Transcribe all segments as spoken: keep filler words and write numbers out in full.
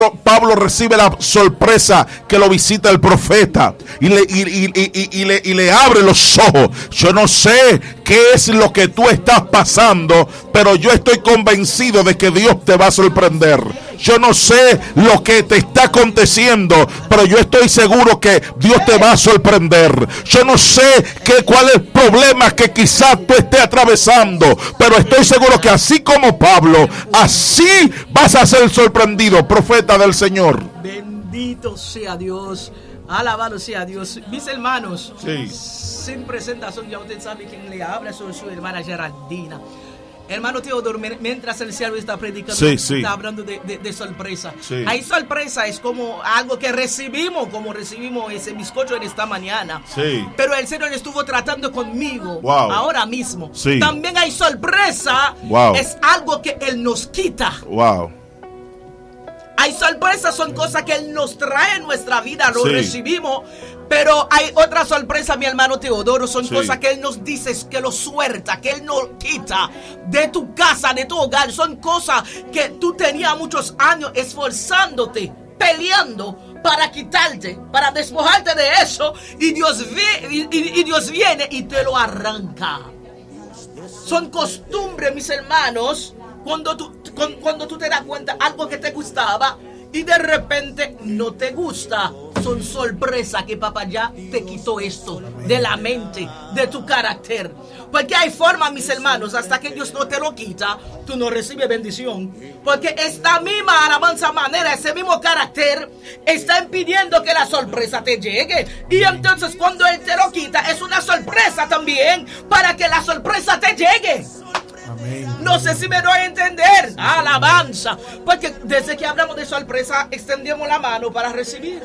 Pablo recibe la sorpresa que lo visita el profeta y le, y, y, y, y, le, y le abre los ojos. Yo no sé qué es lo que tú estás pasando, pero yo estoy convencido de que Dios te va a sorprender. Yo no sé lo que te está aconteciendo, pero yo estoy seguro que Dios te va a sorprender. Yo no sé qué, cuál es el problema que quizás tú estés atravesando, pero estoy seguro que así como Pablo, así vas a ser sorprendido, profeta del Señor. Bendito sea Dios, alabado sea Dios. Mis hermanos, sí. Sin presentación, ya usted sabe quién le habla, soy su hermana Geraldina. Hermano Teodoro, mientras el siervo está predicando, sí, sí. está hablando de, de, de sorpresa. Sí. Hay sorpresa, es como algo que recibimos, como recibimos ese bizcocho en esta mañana. Sí. Pero el Señor estuvo tratando conmigo wow. ahora mismo. Sí. También hay sorpresa, wow. es algo que Él nos quita. Wow. Hay sorpresas, son cosas que Él nos trae en nuestra vida, lo sí. recibimos. Pero hay otra sorpresa, mi hermano Teodoro, son sí. cosas que Él nos dice, que lo suelta, que Él nos quita de tu casa, de tu hogar. Son cosas que tú tenías muchos años esforzándote, peleando para quitarte, para despojarte de eso. Y Dios, vi, y, y, y Dios viene y te lo arranca. Son costumbres, mis hermanos, cuando tú, cuando tú te das cuenta algo que te gustaba y de repente no te gusta. Son sorpresas que papá ya te quitó esto de la mente, de tu carácter. Porque hay formas, mis hermanos, hasta que Dios no te lo quita, tú no recibes bendición. Porque esta misma alabanza manera, ese mismo carácter, está impidiendo que la sorpresa te llegue. Y entonces cuando Él te lo quita, es una sorpresa también para que la sorpresa te llegue. Amén. No sé si me doy a entender. Alabanza. Porque desde que hablamos de sorpresa, extendemos la mano para recibir.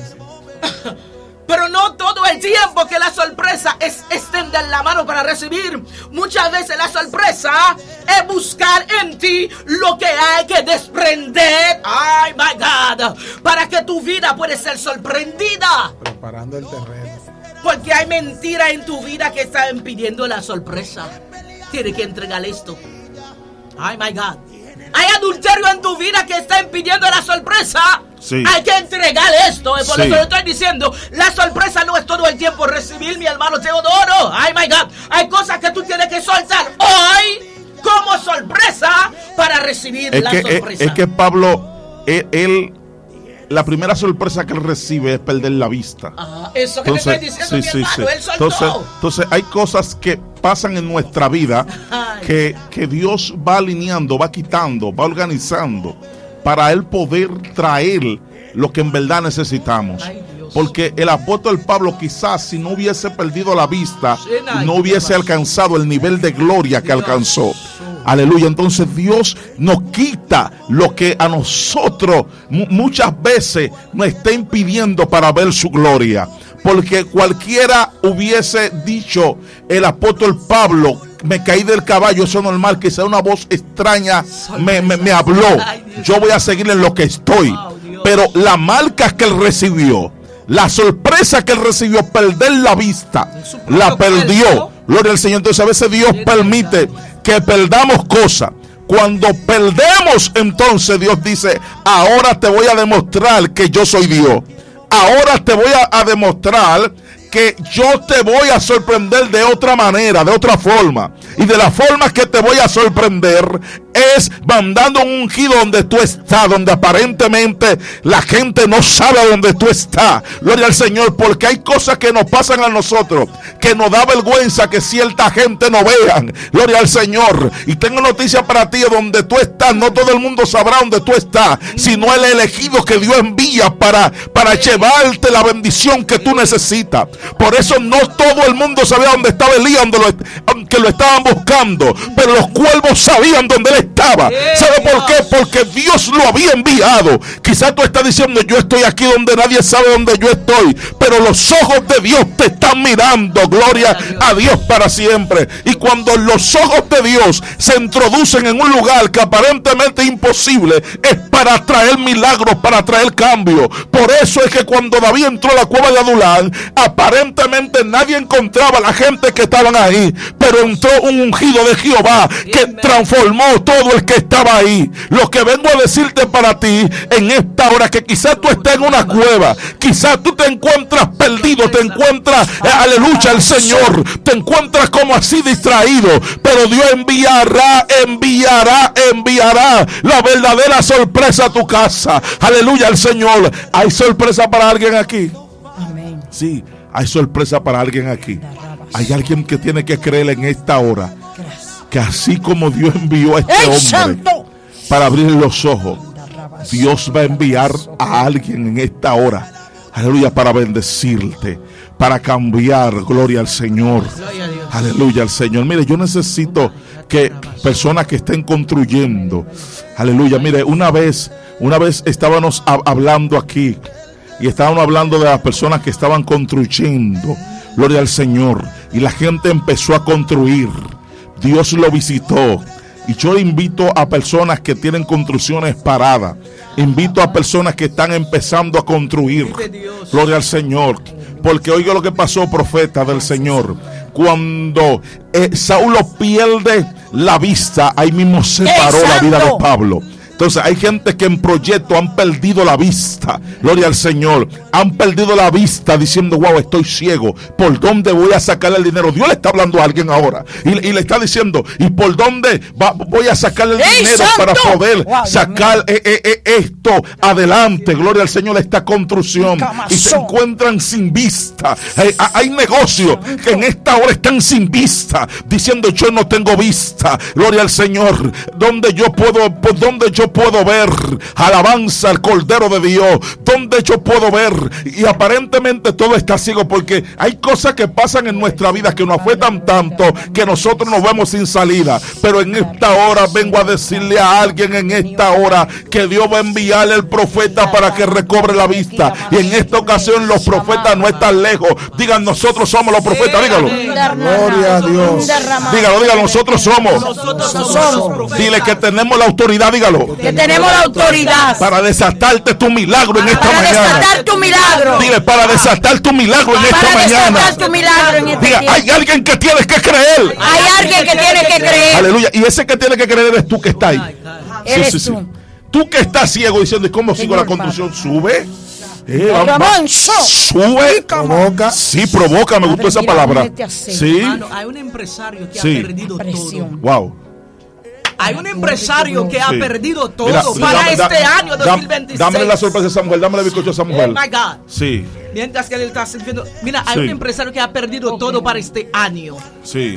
Pero no todo el tiempo que la sorpresa es extender la mano para recibir. Muchas veces la sorpresa es buscar en ti lo que hay que desprender. Ay, my God. Para que tu vida pueda ser sorprendida. Preparando el terreno. Porque hay mentiras en tu vida que están impidiendo la sorpresa. Tienes que entregar esto. Ay, my God. Hay adulterio en tu vida que está impidiendo la sorpresa. Sí. Hay que entregar esto. Por sí. eso yo estoy diciendo, la sorpresa no es todo el tiempo recibir, mi hermano Teodoro. Ay, my God. Hay cosas que tú tienes que soltar hoy como sorpresa para recibir es la que, sorpresa. Es, es que Pablo, él, él, la primera sorpresa que él recibe es perder la vista. Ah, eso que entonces, le estoy diciendo, sí, mi sí, hermano, sí. él soltó. Entonces, entonces hay cosas que pasan en nuestra vida que, que Dios va alineando, va quitando, va organizando para Él poder traer lo que en verdad necesitamos. Ay, porque el apóstol Pablo quizás si no hubiese perdido la vista, no hubiese alcanzado el nivel de gloria que alcanzó. Aleluya. Entonces Dios nos quita lo que a nosotros muchas veces nos está impidiendo para ver su gloria. Porque cualquiera hubiese dicho, el apóstol Pablo, me caí del caballo, eso es normal, que sea una voz extraña, me, me, me habló, yo voy a seguir en lo que estoy. Pero la marca que él recibió, la sorpresa que él recibió, perder la vista, la perdió. Gloria al Señor. Entonces a veces Dios permite que perdamos cosas. Cuando perdemos, entonces Dios dice, ahora te voy a demostrar que yo soy Dios. Ahora te voy a, a demostrar que yo te voy a sorprender de otra manera, de otra forma. Y de la forma que te voy a sorprender es mandando un ungido donde tú estás, donde aparentemente la gente no sabe dónde tú estás. Gloria al Señor, porque hay cosas que nos pasan a nosotros que nos da vergüenza que cierta gente no vean. Gloria al Señor. Y tengo noticias para ti, donde tú estás, no todo el mundo sabrá dónde tú estás, sino el elegido que Dios envía para, para llevarte la bendición que tú necesitas. Por eso no todo el mundo sabía dónde estaba Elías, que lo estaban buscando, pero los cuervos sabían dónde él estaba. ¿Sabe por qué? Porque Dios lo había enviado. Quizás tú estás diciendo, yo estoy aquí donde nadie sabe dónde yo estoy, pero los ojos de Dios te están mirando. Gloria a Dios para siempre. Y cuando los ojos de Dios se introducen en un lugar que aparentemente es imposible, es para traer milagros, para traer cambio. Por eso es que cuando David entró a la cueva de Adulán, aparentemente nadie encontraba a la gente que estaban ahí, pero entró un ungido de Jehová que transformó todo todo el que estaba ahí. Lo que vengo a decirte para ti en esta hora, que quizás tú estés en una cueva, quizás tú te encuentras perdido, te encuentras, eh, aleluya, el Señor, te encuentras como así distraído, pero Dios enviará, enviará, enviará la verdadera sorpresa a tu casa. Aleluya al Señor. ¿Hay sorpresa para alguien aquí? Amén. Sí, hay sorpresa para alguien aquí. Hay alguien que tiene que creer en esta hora que así como Dios envió a este hombre santo! para abrir los ojos, Dios va a enviar a alguien en esta hora, aleluya, para bendecirte, para cambiar. Gloria al Señor. Aleluya al Señor. Mire, yo necesito que personas que estén construyendo, aleluya, mire, una vez, una vez estábamos a, hablando aquí y estábamos hablando de las personas que estaban construyendo. Gloria al Señor. Y la gente empezó a construir. Dios lo visitó. Y yo invito a personas que tienen construcciones paradas. Invito a personas que están empezando a construir. Gloria al Señor. Porque oiga lo que pasó, profeta del Señor. Cuando eh, Saulo pierde la vista, ahí mismo se paró la vida de Pablo. Entonces hay gente que en proyecto han perdido la vista. Gloria al Señor. Han perdido la vista diciendo, wow, estoy ciego. ¿Por dónde voy a sacar el dinero? Dios le está hablando a alguien ahora. Y, y le está diciendo, ¿y por dónde va, voy a sacar el dinero santo! Para poder wow, sacar eh, eh, eh, esto adelante? Gloria al Señor, esta construcción. Y se encuentran sin vista. Hay, hay negocios que en esta hora están sin vista. Diciendo, yo no tengo vista. Gloria al Señor. ¿Dónde yo puedo, por dónde yo puedo ver? Alabanza al Cordero de Dios. ¿Dónde yo puedo ver? Y aparentemente todo está ciego, porque hay cosas que pasan en nuestra vida que nos afectan tanto que nosotros nos vemos sin salida. Pero en esta hora vengo a decirle a alguien en esta hora que Dios va a enviarle el profeta para que recobre la vista. Y en esta ocasión los profetas no están lejos. Digan, nosotros somos los profetas. Dígalo. Gloria a Dios. Dígalo, dígalo, nosotros somos. Nosotros somos los Dile que tenemos la autoridad, dígalo. Que tenemos la autoridad para desatarte tu milagro en esta para mañana. Desatar tu milagro. Dile, para desatar tu milagro en para esta mañana. Tu milagro en este Diga, hay alguien que tienes que creer. Hay alguien que tiene que creer. Aleluya. Y ese que tiene que creer eres tú que está ahí. Eres sí, sí, tú. Sí. Tú que estás ciego diciendo, ¿y cómo sigo la construcción? Sube. Eh, va, va, sube. Provoca. Sí, provoca. Me gustó esa palabra. Sí. Hermano, hay un empresario que sí. ha perdido todo. Wow. Hay un empresario que sí. ha perdido todo. Mira, para dame, este da, año dos mil veintiséis. Dame la sorpresa a esa mujer, dame el bizcocho a esa mujer. Oh my God. Sí. Mientras que él está sirviendo. Mira, hay sí. un empresario que ha perdido todo para este año. Sí.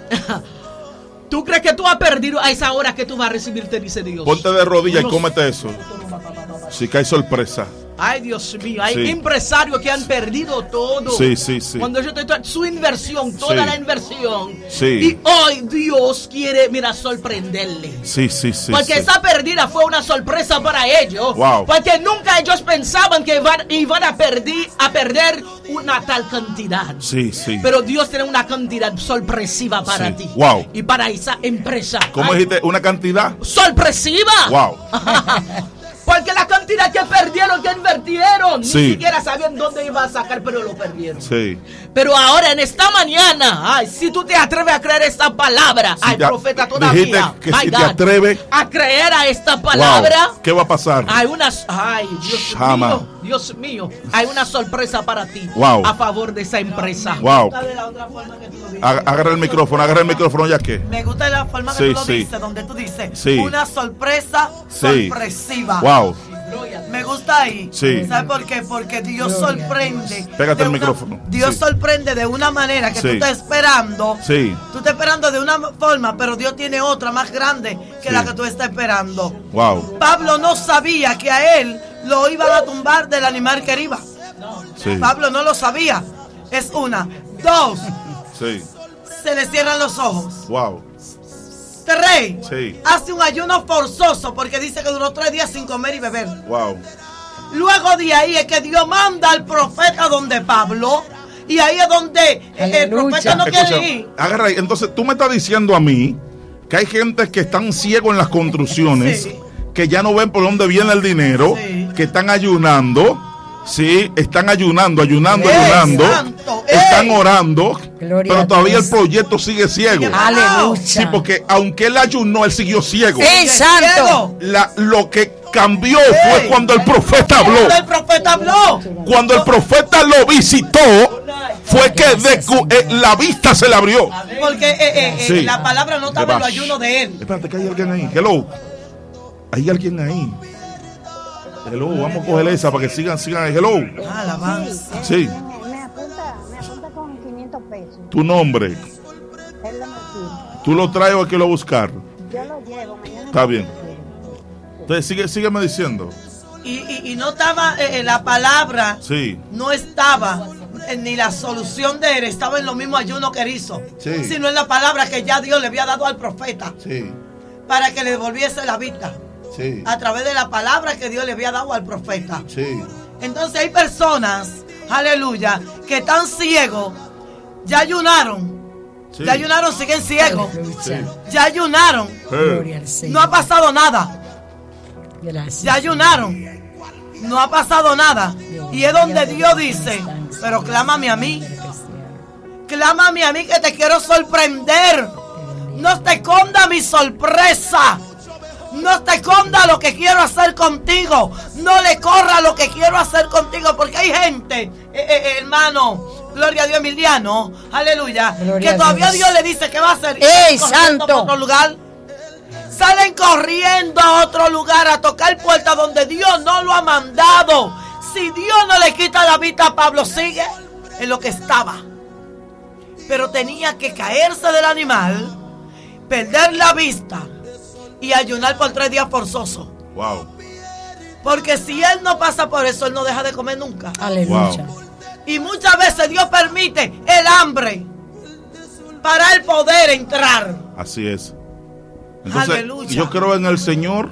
¿Tú crees que tú has perdido a esa hora que tú vas a recibir, te dice Dios? Ponte de rodillas y cómete eso. Sí que hay sorpresa. Ay, Dios mío, hay sí. empresarios que han perdido todo. Sí, sí, sí. Cuando yo te estoy su inversión, toda sí. la inversión. Sí. Y hoy Dios quiere, mira, sorprenderle. Sí, sí, sí. Porque sí. esa pérdida fue una sorpresa para ellos. Wow. Porque nunca ellos pensaban que iban, iban a, perdi, a perder una tal cantidad. Sí, sí. Pero Dios tiene una cantidad sorpresiva para sí. ti. Wow. Y para esa empresa. ¿Cómo Ay, dijiste? ¿Una cantidad? ¡Sorpresiva! Wow. Porque la cantidad que perdieron, que invirtieron, sí. ni siquiera sabían dónde iba a sacar, pero lo perdieron. Sí. Pero ahora, en esta mañana, ay, si tú te atreves a creer esta palabra, si ay, te, profeta, todavía, que si God, te atreves a creer a esta palabra, wow. ¿qué va a pasar? Hay unas, ay, Dios Shama. mío, Dios mío, hay una sorpresa para ti, wow. a favor de esa empresa. Wow. Me gusta de la otra forma que tú lo dices. Agarra el micrófono, agarra el micrófono ya que. Me gusta de la forma que sí, tú lo sí. dices, donde tú dices, sí. una sorpresa sí. sorpresiva. Wow. Me gusta ahí. Sí. ¿Sabes por qué? Porque Dios sorprende. Pégate el una, micrófono. Dios sí. sorprende de una manera que sí. tú estás esperando. Sí. Tú estás esperando de una forma, pero Dios tiene otra más grande que sí. la que tú estás esperando. Wow. Pablo no sabía que a él lo iban a tumbar del animal que iba. Sí. Pablo no lo sabía. Es una. Dos. Sí. Se le cierran los ojos. Wow. Rey sí. hace un ayuno forzoso porque dice que duró tres días sin comer y beber. Wow. Luego de ahí es que Dios manda al profeta donde Pablo, y ahí es donde Aleluya. El profeta no Escucha, quiere ir. Agarra ahí. Entonces tú me estás diciendo a mí que hay gente que están ciegos en las construcciones, sí. que ya no ven por dónde viene el dinero, sí. que están ayunando. Sí, están ayunando, ayunando, es ayunando. Santo, están orando, Gloria pero a todavía Dios. el proyecto sigue ciego. Aleluya. Sí, porque aunque él ayunó, él siguió ciego. ¡Sí, santo! La, lo que cambió fue cuando el profeta habló. Cuando el profeta habló. Cuando el profeta lo visitó, fue que de, eh, la vista se le abrió. Porque eh, eh, eh, Sí. la palabra no estaba en los ayunos de él. Espérate, que hay alguien ahí. Hello. Hay alguien ahí. Hello, vamos a coger esa para que sigan, sigan. Hello. Alabanza. Sí. Me, me apunta, me apunta con quinientos pesos. Tu nombre. Él lo metió. Tú lo traes o hay que lo buscar. Yo lo llevo mañana. Está bien. Entonces, sigue, sígueme diciendo. Y, y, y no estaba eh, la palabra, Sí. no estaba eh, ni la solución de él, estaba en lo mismo ayuno que él hizo, Sí. sino en la palabra que ya Dios le había dado al profeta Sí. para que le devolviese la vista, Sí. a través de la palabra que Dios le había dado al profeta. Sí. Entonces hay personas, aleluya, que están ciegos, ya ayunaron, Sí. ya ayunaron, siguen ciegos, Aleluya. ya ayunaron, Gloria al Señor. no ha pasado nada. Gracias. Ya ayunaron, no ha pasado nada. Y es donde Dios dice, pero clámame a mí, clámame a mí que te quiero sorprender. No te esconda mi sorpresa, no te esconda lo que quiero hacer contigo, no le corra lo que quiero hacer contigo, porque hay gente, eh, eh, hermano, gloria a Dios, Emiliano, aleluya, Gloria que a todavía Dios. Dios le dice que va a hacer. ¡Ey, corriendo santo! para otro lugar. Salen corriendo a otro lugar a tocar puertas donde Dios no lo ha mandado. Si Dios no le quita la vista a Pablo, sigue en lo que estaba. Pero tenía que caerse del animal, perder la vista y ayunar por tres días forzosos. Wow. Porque si él no pasa por eso, él no deja de comer nunca. Aleluya. Wow. Y muchas veces Dios permite el hambre para él poder entrar. Así es. Entonces, Aleluya. yo creo en el Señor.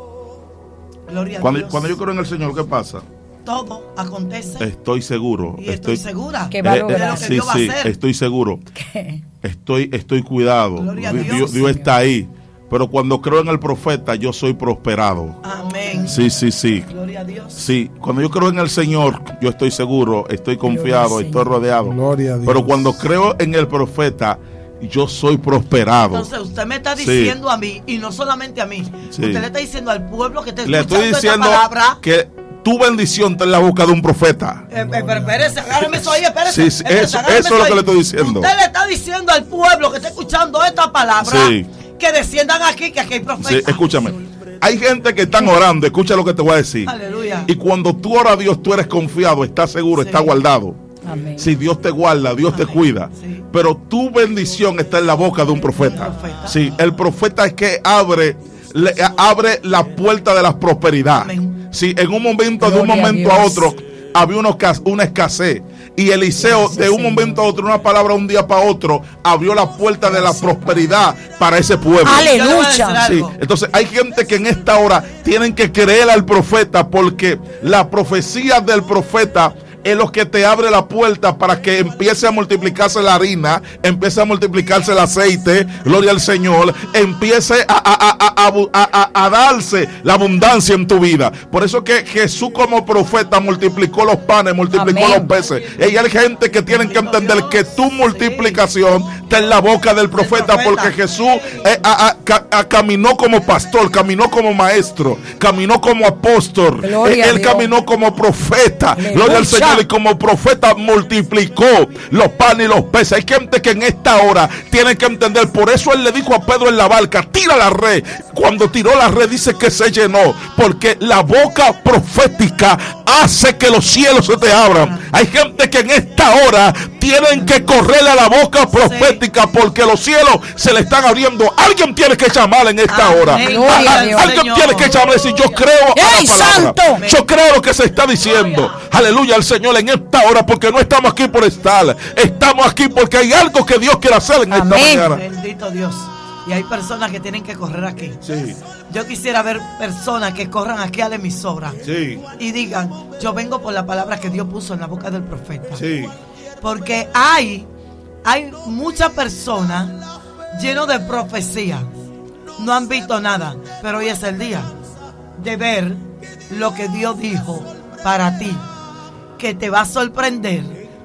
Gloria a Cuando, Dios. cuando yo creo en el Señor, ¿qué pasa? Todo acontece. Estoy seguro. Y estoy, segura Que va a Eh, eh, lograr. lo que sí, Dios va a sí, hacer. estoy seguro. ¿Qué? Estoy, estoy cuidado. Gloria a Dios, Dios, Dios- Dios está ahí. Pero cuando creo en el profeta, yo soy prosperado. Amén. Sí, sí, sí. Gloria a Dios. Sí, cuando yo creo en el Señor, yo estoy seguro, estoy confiado, Gloria al estoy Señor. rodeado. Gloria a Dios. Pero cuando creo en el profeta, yo soy prosperado. Entonces usted me está Sí. diciendo a mí, y no solamente a mí, Sí. usted le está diciendo al pueblo que está Le escuchando estoy diciendo esta palabra. que tu bendición está en la boca de un profeta. Eh, eh, pero espérese, agárreme eso ahí, espérese. Sí, sí, espérese, eso- agárreme eso es lo ahí. que le estoy diciendo. Usted le está diciendo al pueblo que está escuchando esta palabra Sí. que desciendan aquí, que aquí hay profetas. Sí, escúchame. Hay gente que están orando, escucha lo que te voy a decir. Aleluya. Y cuando tú oras a Dios, tú eres confiado, estás seguro, Sí. estás guardado. Amén. Si Dios te guarda, Dios te Amén. cuida. Sí. Pero tu bendición está en la boca de un profeta. Un profeta. Sí, el profeta es que abre, le- abre la puerta de la prosperidad. Amén. Sí, en un momento, de un Gloria a momento a Dios. otro, había una, cas- una escasez. Y Eliseo, Gracias, de un Señor. momento a otro, una palabra un día para otro, abrió la puerta de la prosperidad para ese pueblo. Ale- Yo le voy a decir Aleluya. Sí, algo. entonces hay gente que en esta hora tienen que creer al profeta porque la profecía del profeta es lo que te abre la puerta para que empiece a multiplicarse la harina, empiece a multiplicarse el aceite, gloria al Señor, empiece a, a- a- a- a- a- a darse la abundancia en tu vida. Por eso que Jesús como profeta multiplicó los panes, multiplicó Amén. los peces. Y hay gente que tienen que entender que tu multiplicación está en la boca del profeta, profeta. porque Jesús eh, a- a- ca- a- caminó como pastor, caminó como maestro, caminó como apóstol, Gloria Eh, a él Dios. caminó como profeta, Aleluya. gloria al Señor, y como profeta multiplicó los panes y los peces. Hay gente que en esta hora tiene que entender, por eso él le dijo a Pedro en la barca, tira la red. Cuando tiró la red dice que se llenó, porque la boca profética hace que los cielos se te abran. Hay gente que en esta hora tienen que correr a la boca profética porque los cielos se le están abriendo. Alguien tiene que llamar en esta Amén. hora. Gloria a A- Dios. Alguien tiene que llamar y decir, yo creo a ¡Ey, la palabra. santo! Yo creo lo que se está diciendo. Aleluya al Señor en esta hora, porque no estamos aquí por estar. Estamos aquí porque hay algo que Dios quiere hacer en esta Amén. mañana. Bendito Dios. Y hay personas que tienen que correr aquí. Sí, Yo quisiera ver personas que corran aquí a la emisora sí, y digan, yo vengo por la palabra que Dios puso en la boca del profeta. sí. Porque hay, hay muchas personas llenas de profecías. No han visto nada, pero hoy es el día de ver lo que Dios dijo para ti, que te va a sorprender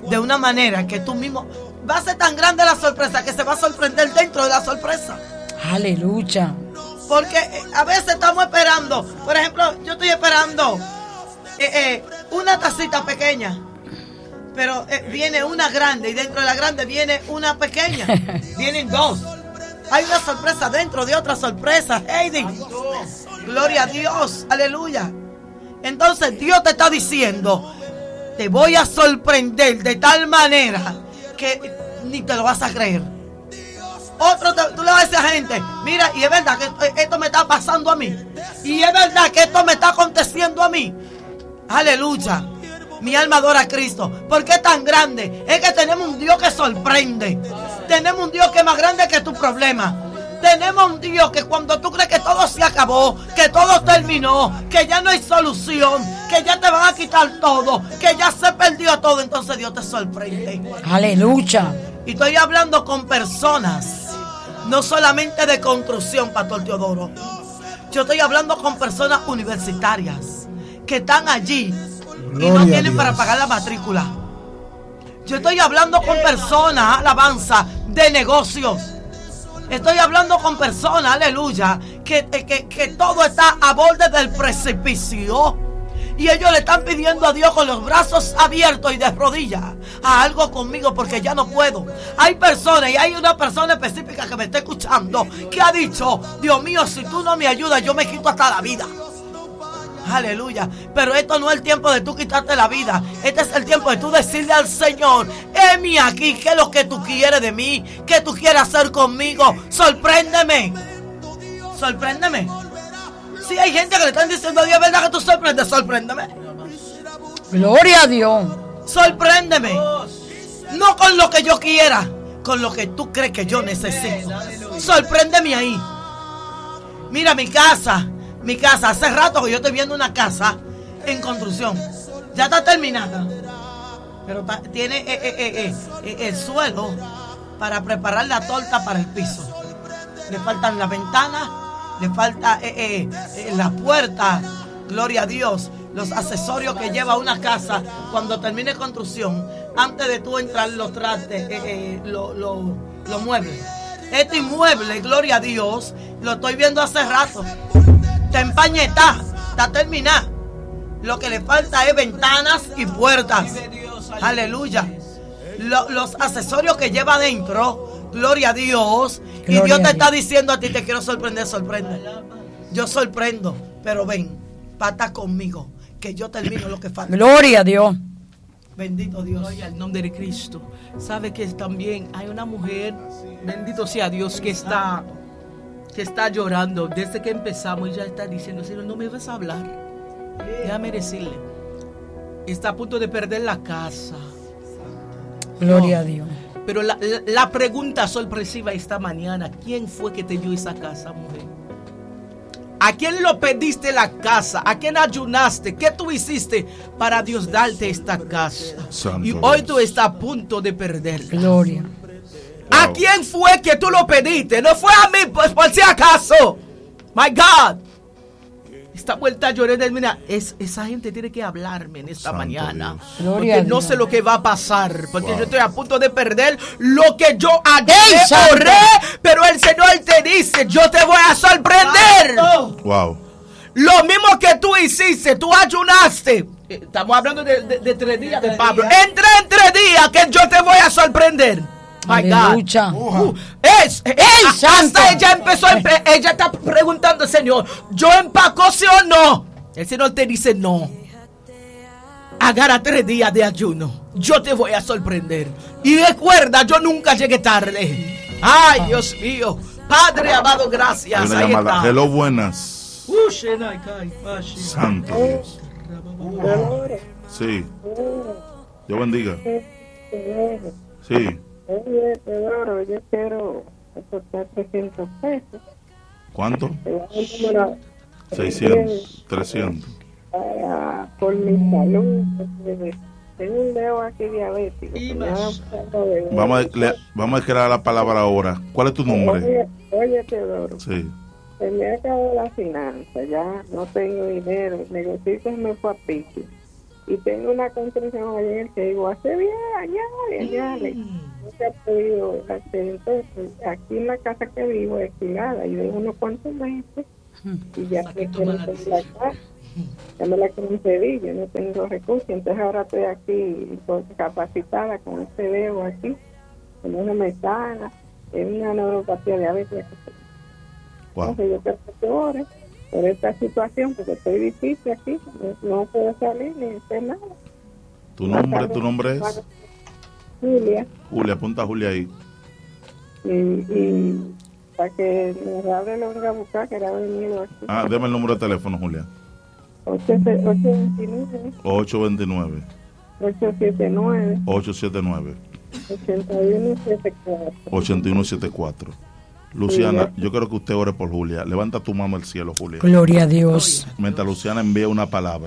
de una manera que tú mismo va a ser tan grande la sorpresa que se va a sorprender dentro de la sorpresa. Aleluya. Porque eh, a veces estamos esperando, por ejemplo, yo estoy esperando eh, eh, una tacita pequeña, pero eh, viene una grande y dentro de la grande viene una pequeña. Vienen dos. Hay una sorpresa dentro de otra sorpresa. Heidi, gloria a Dios, aleluya. Entonces Dios te está diciendo, te voy a sorprender de tal manera que ni te lo vas a creer. Otro, te, tú le vas a decir a gente, mira, y es verdad que esto me está pasando a mí. Y es verdad que esto me está aconteciendo a mí. Aleluya. Mi alma adora a Cristo. ¿Por qué tan grande? Es que tenemos un Dios que sorprende. Tenemos un Dios que es más grande que tu problema. Tenemos un Dios que cuando tú crees que todo se acabó, que todo terminó, que ya no hay solución, que ya te van a quitar todo, que ya se perdió todo, entonces Dios te sorprende. Aleluya. Y estoy hablando con personas, no solamente de construcción, Pastor Teodoro. Yo estoy hablando con personas universitarias que están allí y no tienen para pagar la matrícula. Yo estoy hablando con personas, alabanza, de negocios. Estoy hablando con personas, aleluya, que, que, que todo está a borde del precipicio. Y ellos le están pidiendo a Dios con los brazos abiertos y de rodillas, a algo conmigo porque ya no puedo. Hay personas, y hay una persona específica que me está escuchando, que ha dicho, Dios mío, si tú no me ayudas, yo me quito hasta la vida. Aleluya. Pero esto no es el tiempo de tú quitarte la vida. Este es el tiempo de tú decirle al Señor, heme aquí, ¿qué es lo que tú quieres de mí? ¿Qué tú quieres hacer conmigo? Sorpréndeme. Sorpréndeme. Si hay gente que le están diciendo a Dios, ¿verdad que tú sorprendes? Sorpréndeme. Gloria a Dios. Sorpréndeme. No con lo que yo quiera, con lo que tú crees que yo necesito. Sorpréndeme ahí. Mira mi casa. Mi casa, hace rato que yo estoy viendo una casa en construcción. Ya está terminada. Pero ta, tiene eh, eh, eh, eh, el suelo para preparar la torta para el piso. Le faltan las ventanas, le falta eh, eh, eh, la puerta. Gloria a Dios. Los accesorios que lleva una casa cuando termine construcción. Antes de tú entrar los trastes, eh, eh, los lo, lo muebles. Este inmueble, gloria a Dios, lo estoy viendo hace rato. Está empañetada, está terminada. Lo que le falta es ventanas y puertas. Aleluya. Lo, los accesorios que lleva adentro, gloria a Dios. Gloria y Dios te está diciendo a ti, te quiero sorprender, sorprende. Yo sorprendo, pero ven, pata conmigo, que yo termino lo que falta. Gloria a Dios. Bendito Dios. Gloria al nombre de Cristo. Sabe que también hay una mujer, bendito sea Dios, que está... que está llorando desde que empezamos y ya está diciendo, Señor, no me vas a hablar. Déjame decirle, está a punto de perder la casa. Gloria no, a Dios. Pero la, la, la pregunta sorpresiva esta mañana, ¿quién fue que te dio esa casa, mujer? ¿A quién lo pediste la casa? ¿A quién ayunaste? ¿Qué tú hiciste para Dios darte esta casa? Santo y hoy Dios. tú estás a punto de perderla. Gloria. ¿A quién fue que tú lo pediste? No fue a mí, pues por si acaso. My God. Esta vuelta lloré de mira, es, esa gente tiene que hablarme en esta Santo mañana. Gloria Porque a no Dios. sé lo que va a pasar. Porque Wow. yo estoy a punto de perder lo que yo ayer ¡Ey, santo! oré. Pero el Señor te dice, yo te voy a sorprender. Wow. Lo mismo que tú hiciste, tú ayunaste. Eh, Estamos hablando de, de, de tres días de Pablo. Entra en tres días que yo te voy a sorprender. My God. Aleluya. Uh, es, es, ¡Ey, a- santo! hasta ella empezó, a empe- ella está preguntando al Señor, ¿yo empaco sí o no? El Señor te dice no. Agarra tres días de ayuno. Yo te voy a sorprender. Y recuerda, yo nunca llegué tarde. Ay, Dios mío. Padre amado, gracias. Hay una Ahí llamada. está. Hello, buenas. Uh, Shenai Kai, Pashi. Santo Dios. Sí. Dios bendiga. Sí. Oye, Teodoro, yo quiero aportar trescientos pesos. ¿Cuánto? Te voy a dar el número seiscientos, trescientos. para, por mi salud. porque Tengo un dedo aquí diabético. Y que me más. da un poco de- Vamos a, le- vamos a crear la palabra ahora. ¿Cuál es tu nombre? Oye, oye, Teodoro, Sí. se me ha acabado la finanza, ya no tengo dinero. El negocito me fue a pique. y tengo una construcción ayer que digo, hace bien, añade, añade. No se ha podido hacer. Entonces, aquí en la casa que vivo es alquilada, y de unos cuantos meses, y ya me quieren pedir la casa. Ya me la quieren pedir, yo no tengo recursos, entonces ahora estoy aquí capacitada con este dedo aquí, con una mesana, es una neuropatía diabética. Wow. Entonces yo quiero que ore por esta situación, porque estoy difícil aquí, no, no puedo salir ni hacer nada. ¿Tu nombre, tu nombre es? Julia. Julia, apunta a Julia ahí. Y, y para que me abre lo venga a buscar, que era venido aquí. Ah, deme el número de teléfono, Julia. ocho dos nueve. ocho dos nueve. ocho siete nueve. ocho siete nueve. ochenta y uno setenta y cuatro. ochenta y uno setenta y cuatro. Luciana, yo quiero que usted ore por Julia. Levanta tu mano al cielo, Julia. Gloria a Dios. Mientras Luciana envía una palabra.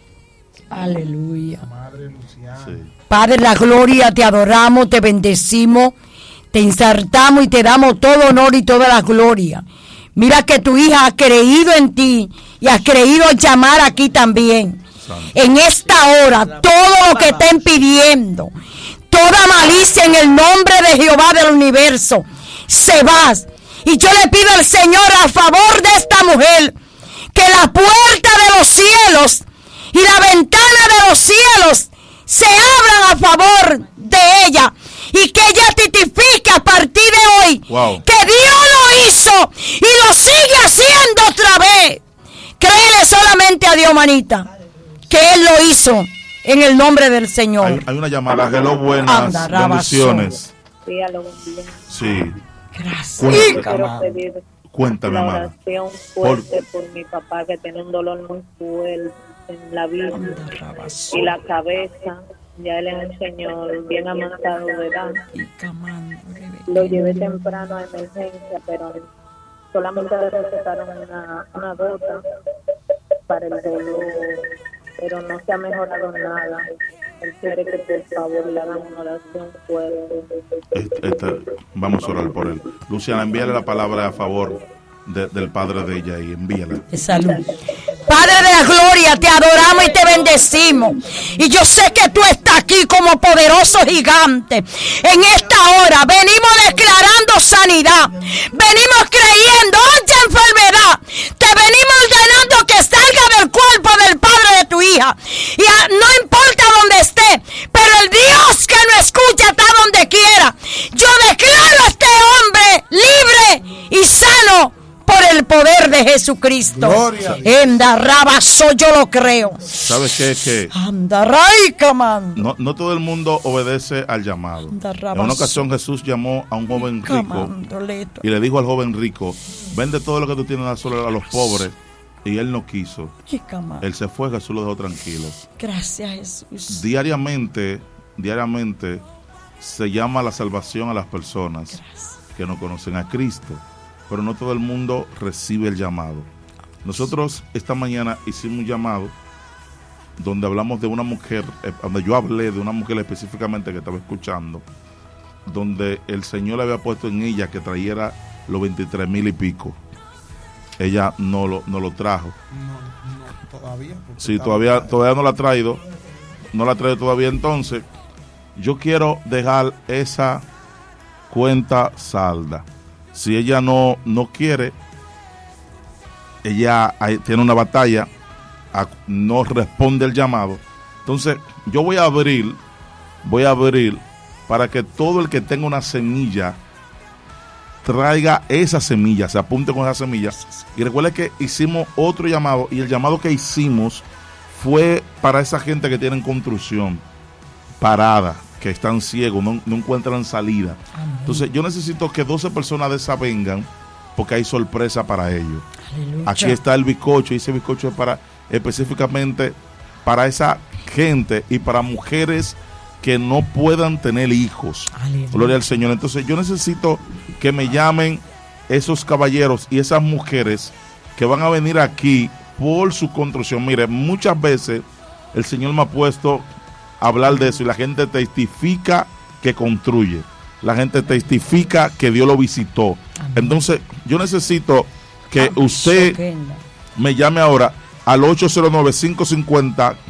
Aleluya. Madre Luciana. Sí. Padre, la gloria, te adoramos, te bendecimos, te insertamos y te damos todo honor y toda la gloria. Mira que tu hija ha creído en ti y ha creído llamar aquí también. Santo. En esta hora, todo lo que estén pidiendo, toda malicia en el nombre de Jehová del universo, se va. Y yo le pido al Señor a favor de esta mujer, que la puerta de los cielos y la ventana de los cielos se abran a favor de ella, y que ella testifique a partir de hoy, wow, que Dios lo hizo y lo sigue haciendo otra vez. Créele solamente a Dios, manita, que Él lo hizo en el nombre del Señor. Hay, hay una llamada. Hello, buenas, Anda, bendiciones. Sí, a lo buen día. Sí. Gracias. Cuéntame, Quiero pedir cuéntame, la amada. oración fuerte por... por mi papá, que tiene un dolor muy fuerte en la vida y la cabeza. Ya él es un señor bien avanzado de edad. Lo llevé temprano a emergencia, pero solamente le recetaron una, una gota para el dolor, pero no se ha mejorado nada. Él quiere que por favor le hagan una oración fuerte. Este, este, vamos a orar por él. Luciana, envíale la palabra a favor de, del padre de ella y envíala. Salud. Padre de la gloria, te adoramos y te bendecimos. Y yo sé que tú estás aquí como poderoso gigante. En esta hora venimos declarando sanidad. Venimos creyendo, oye enfermedad, te venimos ordenando que salga del cuerpo del padre de tu hija. Y a, no importa dónde esté, pero el Dios que no escucha está donde quiera. Yo declaro a este hombre libre y sano por el poder de Jesucristo. Gloria. Endarrabazo, yo lo creo. ¿Sabes qué? Que Andarraica, man. no, no todo el mundo obedece al llamado. En una ocasión Jesús llamó a un joven rico y le dijo al joven rico: vende todo lo que tú tienes a los pobres. Y él no quiso. Él se fue, Jesús lo dejó tranquilo. Gracias, Jesús. Diariamente, diariamente se llama a la salvación a las personas que no conocen a Cristo, pero no todo el mundo recibe el llamado. Nosotros esta mañana hicimos un llamado donde hablamos de una mujer, eh, donde yo hablé de una mujer específicamente que estaba escuchando, donde el Señor le había puesto en ella que trayera los veintitrés mil y pico. Ella no lo, no lo trajo. No, no, todavía. Sí, todavía, todavía no la ha traído. No la ha traído todavía. Entonces, yo quiero dejar esa cuenta salda. Si ella no, no quiere, ella hay, tiene una batalla, a, no responde el llamado. Entonces, yo voy a abrir, voy a abrir para que todo el que tenga una semilla traiga esa semilla, se apunte con esa semilla. Y recuerde que hicimos otro llamado, y el llamado que hicimos fue para esa gente que tienen construcción parada, que están ciegos, no, no encuentran salida. Amén. Entonces yo necesito que doce personas de esa vengan, porque hay sorpresa para ellos. Aleluya. Aquí está el bizcocho, y ese bizcocho es para específicamente para esa gente y para mujeres que no puedan tener hijos. Aleluya. Gloria al Señor. Entonces yo necesito que me llamen esos caballeros y esas mujeres que van a venir aquí por su construcción. Mire, muchas veces el Señor me ha puesto a hablar de eso y la gente testifica que construye. La gente testifica que Dios lo visitó. Amén. Entonces yo necesito que usted me llame ahora al ocho cero nueve, cinco cinco cero,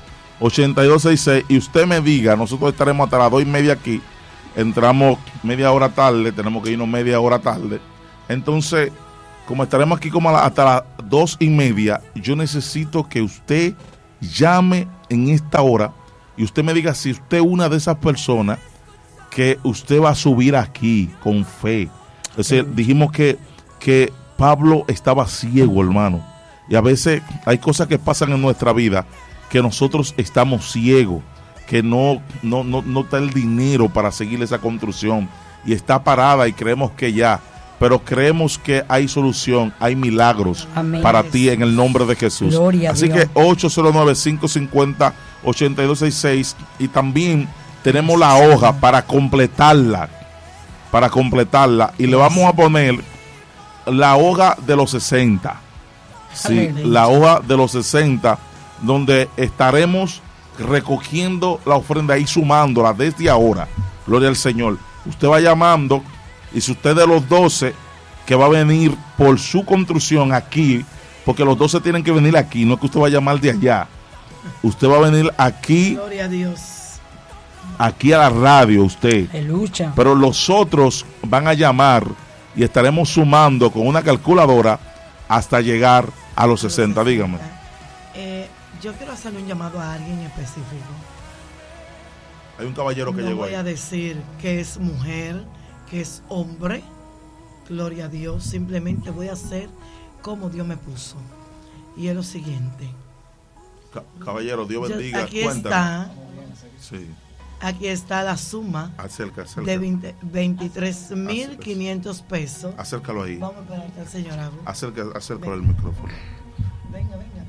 ochenta y dos sesenta y seis y usted me diga, nosotros estaremos hasta las dos y media aquí, entramos media hora tarde, tenemos que irnos media hora tarde, entonces, como estaremos aquí como a la, hasta las dos y media, yo necesito que usted llame en esta hora y usted me diga si usted es una de esas personas que usted va a subir aquí con fe. Es decir, dijimos que, que Pablo estaba ciego, hermano, y a veces hay cosas que pasan en nuestra vida que nosotros estamos ciegos, que no, no, no, no está el dinero para seguir esa construcción y está parada y creemos que ya, pero creemos que hay solución, hay milagros. Amén. Para ti en el nombre de Jesús. Gloria Así que ocho cero nueve, cinco cinco cero, ocho dos seis seis y también tenemos la hoja para completarla, para completarla y le vamos a poner la hoja de los sesenta, sí, la hoja de los sesenta, donde estaremos recogiendo la ofrenda y sumándola desde ahora. Gloria al Señor. Usted va llamando y si usted de los doce que va a venir por su construcción aquí, porque los doce tienen que venir aquí, no es que usted va a llamar de allá, usted va a venir aquí. Gloria a Dios. Aquí a la radio usted. Lucha. Pero los otros van a llamar y estaremos sumando con una calculadora hasta llegar a los sesenta. Dígame. Eh, yo quiero hacerle un llamado a alguien específico. Hay un caballero que no llegó ahí. No voy a decir que es mujer, que es hombre. Gloria a Dios. Simplemente voy a hacer como Dios me puso. Y es lo siguiente. Ca- caballero, Dios bendiga. Yo, aquí Cuéntame. está. Sí. Aquí está la suma acerca, acerca. de veintitrés mil quinientos pesos. Acércalo ahí. Vamos a esperar al señor Abu. Acerca, acércalo al micrófono. Venga, venga.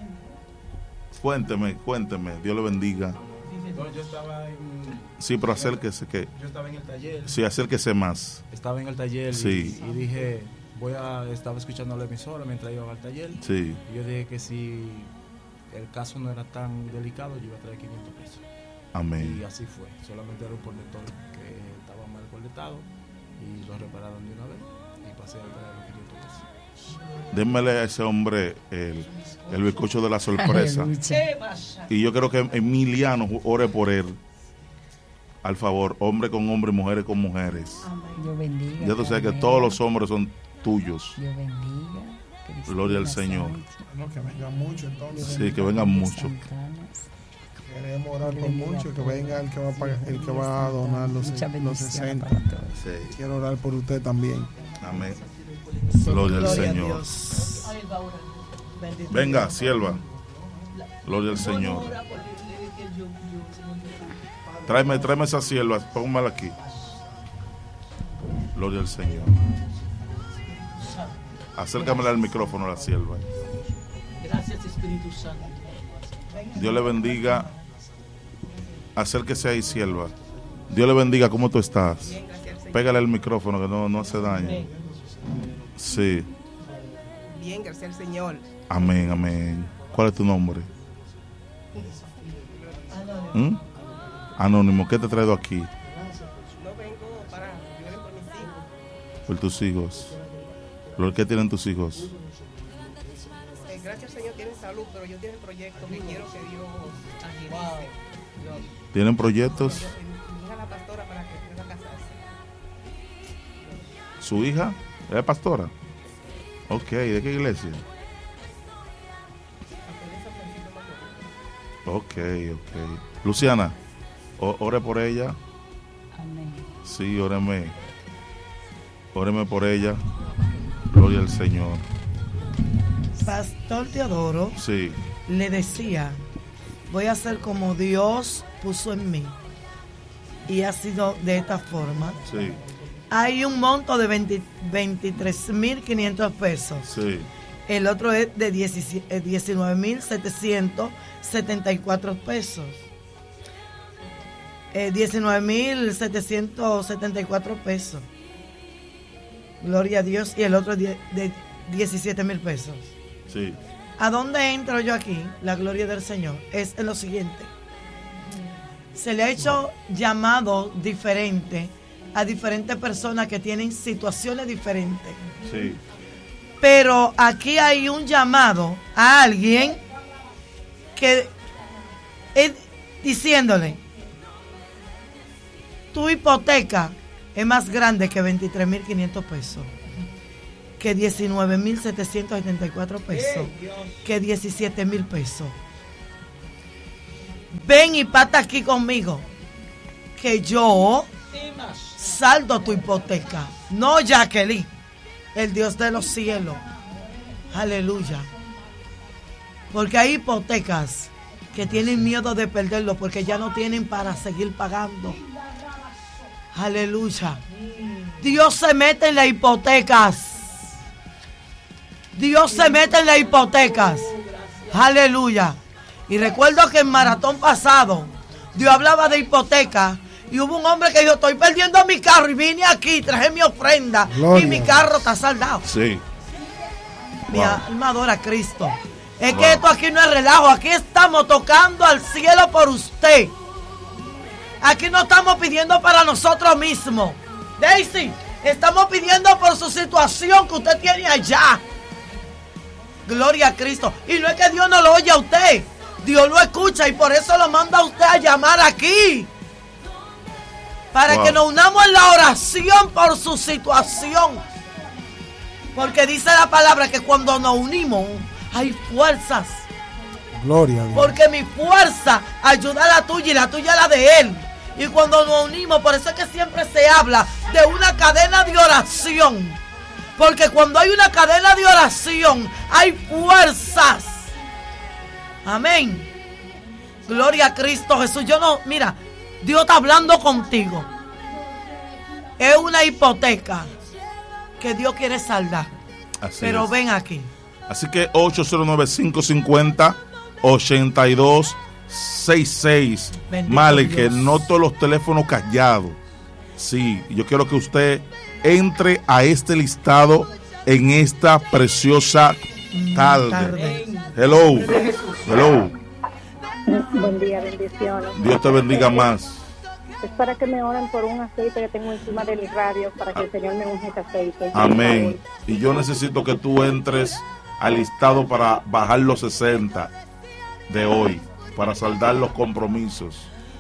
Cuénteme, cuénteme. Dios le bendiga. No, yo estaba en... Sí, pero acérquese que... Yo estaba en el taller. Sí, acérquese más. Estaba en el taller sí. y, y dije, voy a... Estaba escuchando la emisora mientras iba al taller. Sí. Y yo dije que si el caso no era tan delicado, yo iba a traer quinientos pesos. Amén. Y así fue. Solamente era un colector que estaba mal colectado y lo repararon de una vez y pasé a traer los quinientos pesos. Démele a ese hombre el, el bizcocho de la sorpresa. Y yo creo que Emiliano ore por él. Al favor, hombre con hombre, mujeres con mujeres. Dios bendiga. Ya tú sabes que todos los hombres son tuyos. Dios bendiga. Cristina Gloria al Señor. No, que vengan mucho entonces. Sí, que vengan mucho. Queremos orar por mucho, que venga el que va a pagar, el que va a donar los, los sesenta. Sí. Quiero orar por usted también. Amén. Gloria al Señor. Venga, sierva. Gloria al Señor. Tráeme, tráeme esa sierva, póngala aquí. Gloria al Señor. Acércamela al micrófono a la sierva. Gracias, Espíritu Santo. Dios le bendiga. Acérquese ahí, sierva. Dios le bendiga. ¿Cómo tú estás? Bien, gracias al Señor. Pégale el micrófono que no, no hace daño. Sí. Bien, gracias al Señor. Amén, amén. ¿Cuál es tu nombre? ¿Mm? Anónimo. ¿Qué te he traído aquí? No vengo para llorar por mis hijos. Por tus hijos. ¿Lo que tienen tus hijos? Eh, gracias al Señor tienen salud, pero yo tengo proyectos que quiero que Dios agilice. ¿Tienen proyectos? Mi hija la pastora para que pueda casarse. ¿Su hija? ¿Es pastora? Ok, ¿de qué iglesia? Ok, ok. Luciana, o- ore por ella. Amén. Sí, óreme. Óreme por ella. Gloria al Señor. Pastor Teodoro Sí, le decía, voy a hacer como Dios puso en mí. Y ha sido de esta forma. sí, Hay un monto de veinte veintitrés mil quinientos pesos. sí. El otro es de diecinueve mil setecientos setenta y cuatro pesos. Eh, diecinueve mil setecientos setenta y cuatro pesos. Gloria a Dios. Y el otro es de, de diecisiete mil pesos. Sí, ¿A dónde entro yo aquí? La gloria del Señor. Es en lo siguiente. Se le ha hecho llamado diferente a diferentes personas que tienen situaciones diferentes. sí. Pero aquí hay un llamado a alguien que eh, diciéndole, tu hipoteca es más grande que veintitrés mil quinientos pesos, que diecinueve mil setecientos setenta y cuatro pesos, que diecisiete mil pesos. Ven y pata aquí conmigo, que yo saldo tu hipoteca. No, Jacqueline, el Dios de los cielos. Aleluya. Porque hay hipotecas que tienen miedo de perderlo porque ya no tienen para seguir pagando. Aleluya. Dios se mete en las hipotecas. Dios se mete en las hipotecas. Aleluya. Y recuerdo que en maratón pasado Dios hablaba de hipoteca y hubo un hombre que dijo, estoy perdiendo mi carro y vine aquí, traje mi ofrenda. Gloria. Y mi carro está saldado. Sí. Mi Wow. alma adora a Cristo. Es Wow. que esto aquí no es relajo, aquí estamos tocando al cielo por usted. Aquí no estamos pidiendo para nosotros mismos. Daisy, estamos pidiendo por su situación que usted tiene allá. Gloria a Cristo. Y no es que Dios no lo oye a usted, Dios lo escucha y por eso lo manda a usted a llamar aquí. Para Wow. que nos unamos en la oración por su situación. Porque dice la palabra que cuando nos unimos hay fuerzas. Gloria a Dios. Porque mi fuerza ayuda a la tuya y la tuya a la de Él. Y cuando nos unimos, por eso es que siempre se habla de una cadena de oración. Porque cuando hay una cadena de oración, hay fuerzas. Amén. Gloria a Cristo Jesús. Yo no, mira, Dios está hablando contigo. Es una hipoteca que Dios quiere saldar. Así Pero es. ven aquí. Así que ocho cero nueve, cinco cinco cero, ocho dos seis seis. Bendito Male, que Dios. noto los teléfonos callados. Sí, yo quiero que usted entre a este listado en esta preciosa tarde. Tarde. Hello. Hello. Buen día, bendiciones. Dios te bendiga más. Es para que me oren por un aceite que tengo encima del radio, para que el Señor me unja ese aceite. Amén. Y yo necesito que tú entres al listado para bajar los sesenta de hoy, para saldar los compromisos.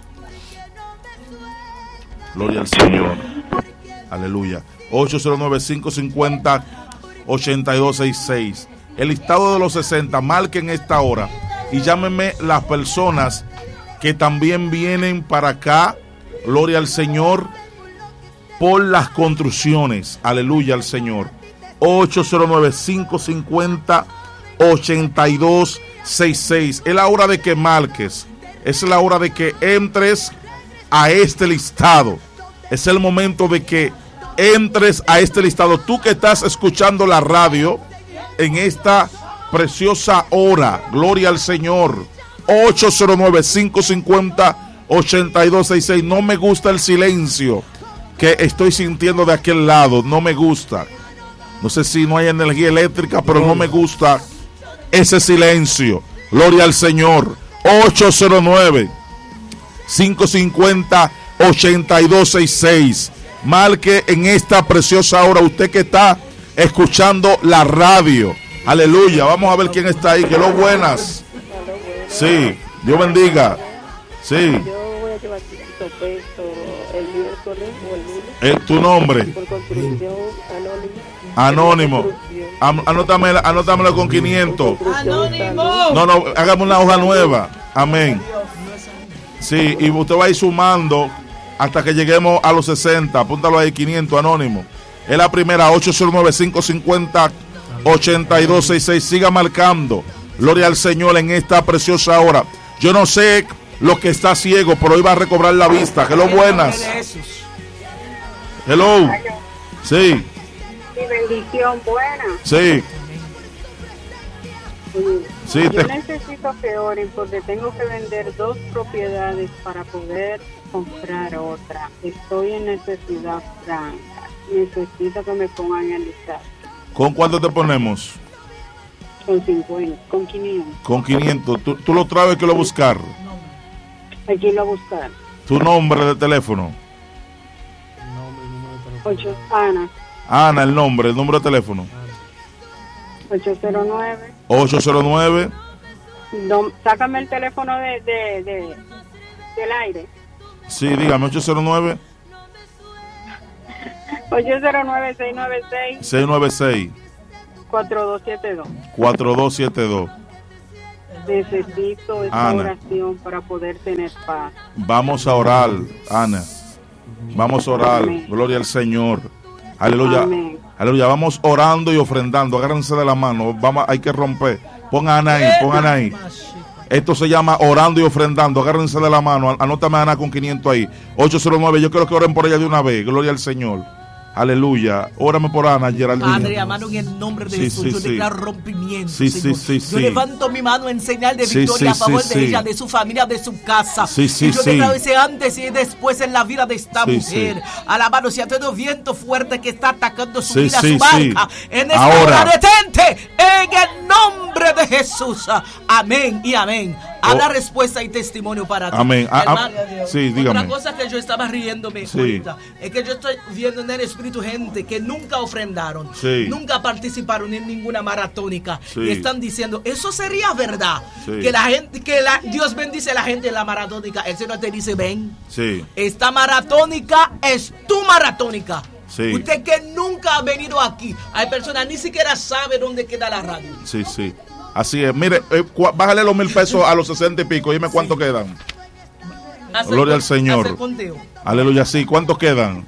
Gloria al Señor. Aleluya. ocho cero nueve, cinco cinco cero, ocho dos seis seis. El listado de los sesenta, marquen esta hora y llámenme las personas que también vienen para acá. Gloria al Señor. Por las construcciones. Aleluya al Señor. ocho cero nueve, cinco cinco cero, ocho dos seis seis. Es la hora de que marques. Es la hora de que entres a este listado. Es el momento de que entres a este listado. Tú que estás escuchando la radio en esta preciosa hora. Gloria al Señor. ocho cero nueve, cinco cinco cero, ocho dos seis seis. No me gusta el silencio que estoy sintiendo de aquel lado. No me gusta. No sé si no hay energía eléctrica, pero no me gusta ese silencio. Gloria al Señor. ocho cero nueve, cinco cinco cero, ocho dos seis seis. Marque en esta preciosa hora usted que está escuchando la radio. Aleluya. Vamos a ver quién está ahí. Que lo buenas. Sí. Dios bendiga. Sí. Yo voy a llevar quinientos pesos el miércoles o el lunes. Eh, tu nombre. Por construcción anónima. Anónimo. Am- Anótamela, anótamelo con quinientos. Anónimo. No, no, hágame una hoja nueva. Amén. Sí, y usted va a ir sumando hasta que lleguemos a los sesenta. Apúntalo ahí, quinientos, anónimo. Es la primera, ocho cero nueve, cinco cinco cero, ocho dos seis seis. Siga marcando. Gloria al Señor en esta preciosa hora. Yo no sé lo que está ciego, pero hoy va a recobrar la vista. Hello, buenas. Hello. Sí, Mi bendición buena. sí. Sí, Yo te- necesito que oren porque tengo que vender dos propiedades para poder comprar otra. Estoy en necesidad franca. Necesito que me pongan en el listado. ¿Con cuánto te ponemos? Con cincuenta, con quinientos. Con quinientos. Tú, tú lo traes, hay que lo buscar. Aquí lo a buscar. Tu nombre de teléfono. Ocho, Ana, Ana, el nombre, el número de teléfono. ocho cero nueve, ocho cero nueve, No, sácame el teléfono de, de, de del aire. Sí, dígame, ocho cero nueve. ocho cero nueve, seis nueve seis, seis nueve seis. cuatro dos siete dos. cuatro dos siete dos. Necesito esta Ana. oración para poder tener paz. Vamos a orar, Ana. Vamos a orar. Amén. Gloria al Señor. Aleluya. Amén. Aleluya. Vamos orando y ofrendando. Agárrense de la mano. Vamos, hay que romper. Pon a Ana ahí, pon a Ana ahí. Esto se llama orando y ofrendando. Agárrense de la mano. Anótame a Ana con quinientos ahí. ocho cero nueve. Yo quiero que oren por ella de una vez. Gloria al Señor. Aleluya. Órame por Ana, Geraldine. Padre, amado, en el nombre de Sí, Jesús, sí, yo sí. declaro rompimiento, Sí, Señor. sí, sí, Yo sí. levanto mi mano en señal de Sí, victoria sí, a favor sí, de sí. ella, de su familia, de su casa. Sí, sí, y yo sí. declaro ese antes y después en la vida de esta Sí, mujer. sí. Alabado sea todo viento fuerte que está atacando su Sí, vida, sí, su barca. sí. En esta Ahora. hora, detente en el nombre de Jesús. Amén y amén. Habla Oh. respuesta y testimonio para ti. Amén. Ah, ah, Hermano, sí, dígame. Otra cosa que yo estaba riéndome Sí. ahorita es que yo estoy viendo en el espíritu gente que nunca ofrendaron, Sí. nunca participaron en ninguna maratónica Sí. y están diciendo, eso sería verdad, Sí. que la gente, que la, Dios bendice a la gente en la maratónica. El Señor te dice, ven, Sí. esta maratónica es tu maratónica. Sí. Usted que nunca ha venido aquí, hay personas ni siquiera sabe dónde queda la radio. Sí, sí. Así es. Mire, eh, cua- bájale los mil pesos a los sesenta y pico. Dime cuánto quedan. Hace Gloria el- al Señor. hace el conteo. Aleluya, sí. ¿Cuántos quedan?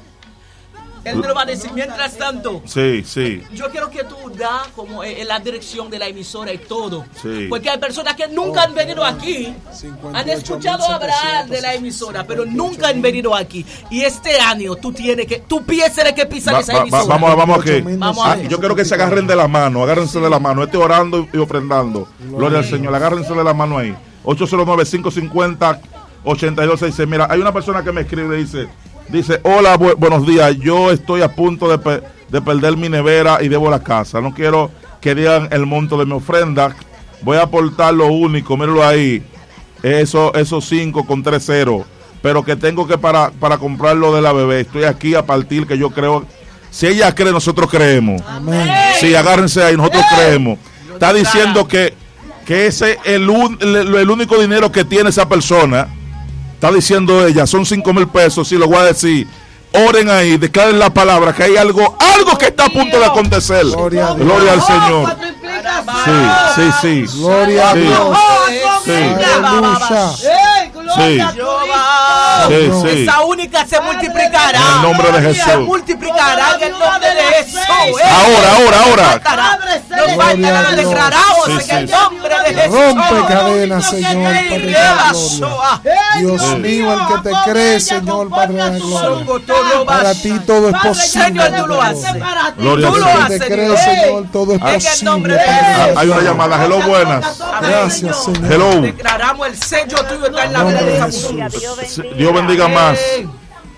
Él me lo va a decir. Mientras tanto, Sí, sí. yo quiero que tú das como en la dirección de la emisora y todo. Sí. Porque hay personas que nunca han venido aquí. Han escuchado hablar de la emisora, pero nunca han venido aquí. Y este año tú tienes que, tú piensas que pisar Va- esa va- va- emisora. vamos, vamos aquí. Vamos a Ah, ver. yo quiero que se agarren de la mano, agárrense de la mano. Este orando y ofrendando. Gloria al Señor, agárrense de la mano ahí. ocho cero nueve, cinco cinco cero, ocho dos seis seis. Mira, hay una persona que me escribe y dice, dice, hola, bu- buenos días, yo estoy a punto de, pe- de perder mi nevera y debo la casa. No quiero que digan el monto de mi ofrenda. Voy a aportar lo único, míralo ahí. Eso, esos cinco con tres ceros. Pero que tengo que para, para comprar lo de la bebé. Estoy aquí a partir que yo creo. Si ella cree, nosotros creemos. Amén. Sí, agárrense ahí, nosotros creemos. Está diciendo que, que ese es el, un- el, el único dinero que tiene esa persona. Está diciendo ella, son cinco mil pesos. Sí, lo voy a decir. Oren ahí, declaren la palabra, que hay algo, algo que está a punto de acontecer. Gloria a Dios. Gloria al Señor. Sí, sí, sí. Gloria a Sí. Dios. Sí. Aleluya. Sí. Jehová. Sí, sí. Esa única se multiplicará. En el nombre de Se Jesús. multiplicará en el nombre de Jesús. Ahora, ahora, ahora. Nos faltará a Dios. declarados Sí, en sí. el nombre de Jesús. Rompe cadenas, Señor, Padre de la Yeshua. gloria. Dios mío, el que te cree, Señor, Padre de la gloria. Para ti todo es posible. Señor, tú lo Padre. haces. Gloria Tú al lo Señor. El que haces, te cree, Dios. Señor, todo es En el nombre posible. de Padre. Ah, hay una llamada. Hello, buenas. Gracias, Señor. Hello. Declaramos el sello tuyo está en la vida de esa mujer. Sí, Dios bendiga más. Eh,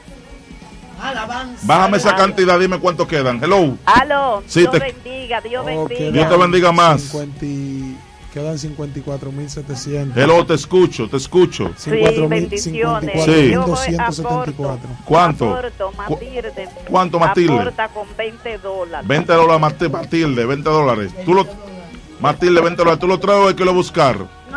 Bájame esa cantidad, dime cuánto quedan. Hello. Aló, Sí, Dios te- bendiga, Dios Oh, bendiga. quedan Dios te bendiga más. cincuenta y- Quedan cincuenta y cuatro mil setecientos. Hello, te escucho, te escucho. Sí, cincuenta y cuatro mil bendiciones. Sí. doscientos setenta y cuatro. ¿Cuánto? Aporto, Cu- Matilde. ¿Cuánto, Matilde? Aporta con veinte dólares. veinte dólares, Mati- Matilde, veinte dólares. Tú lo, Matilde, veinte dólares. ¿Tú lo traes o hay que lo buscar?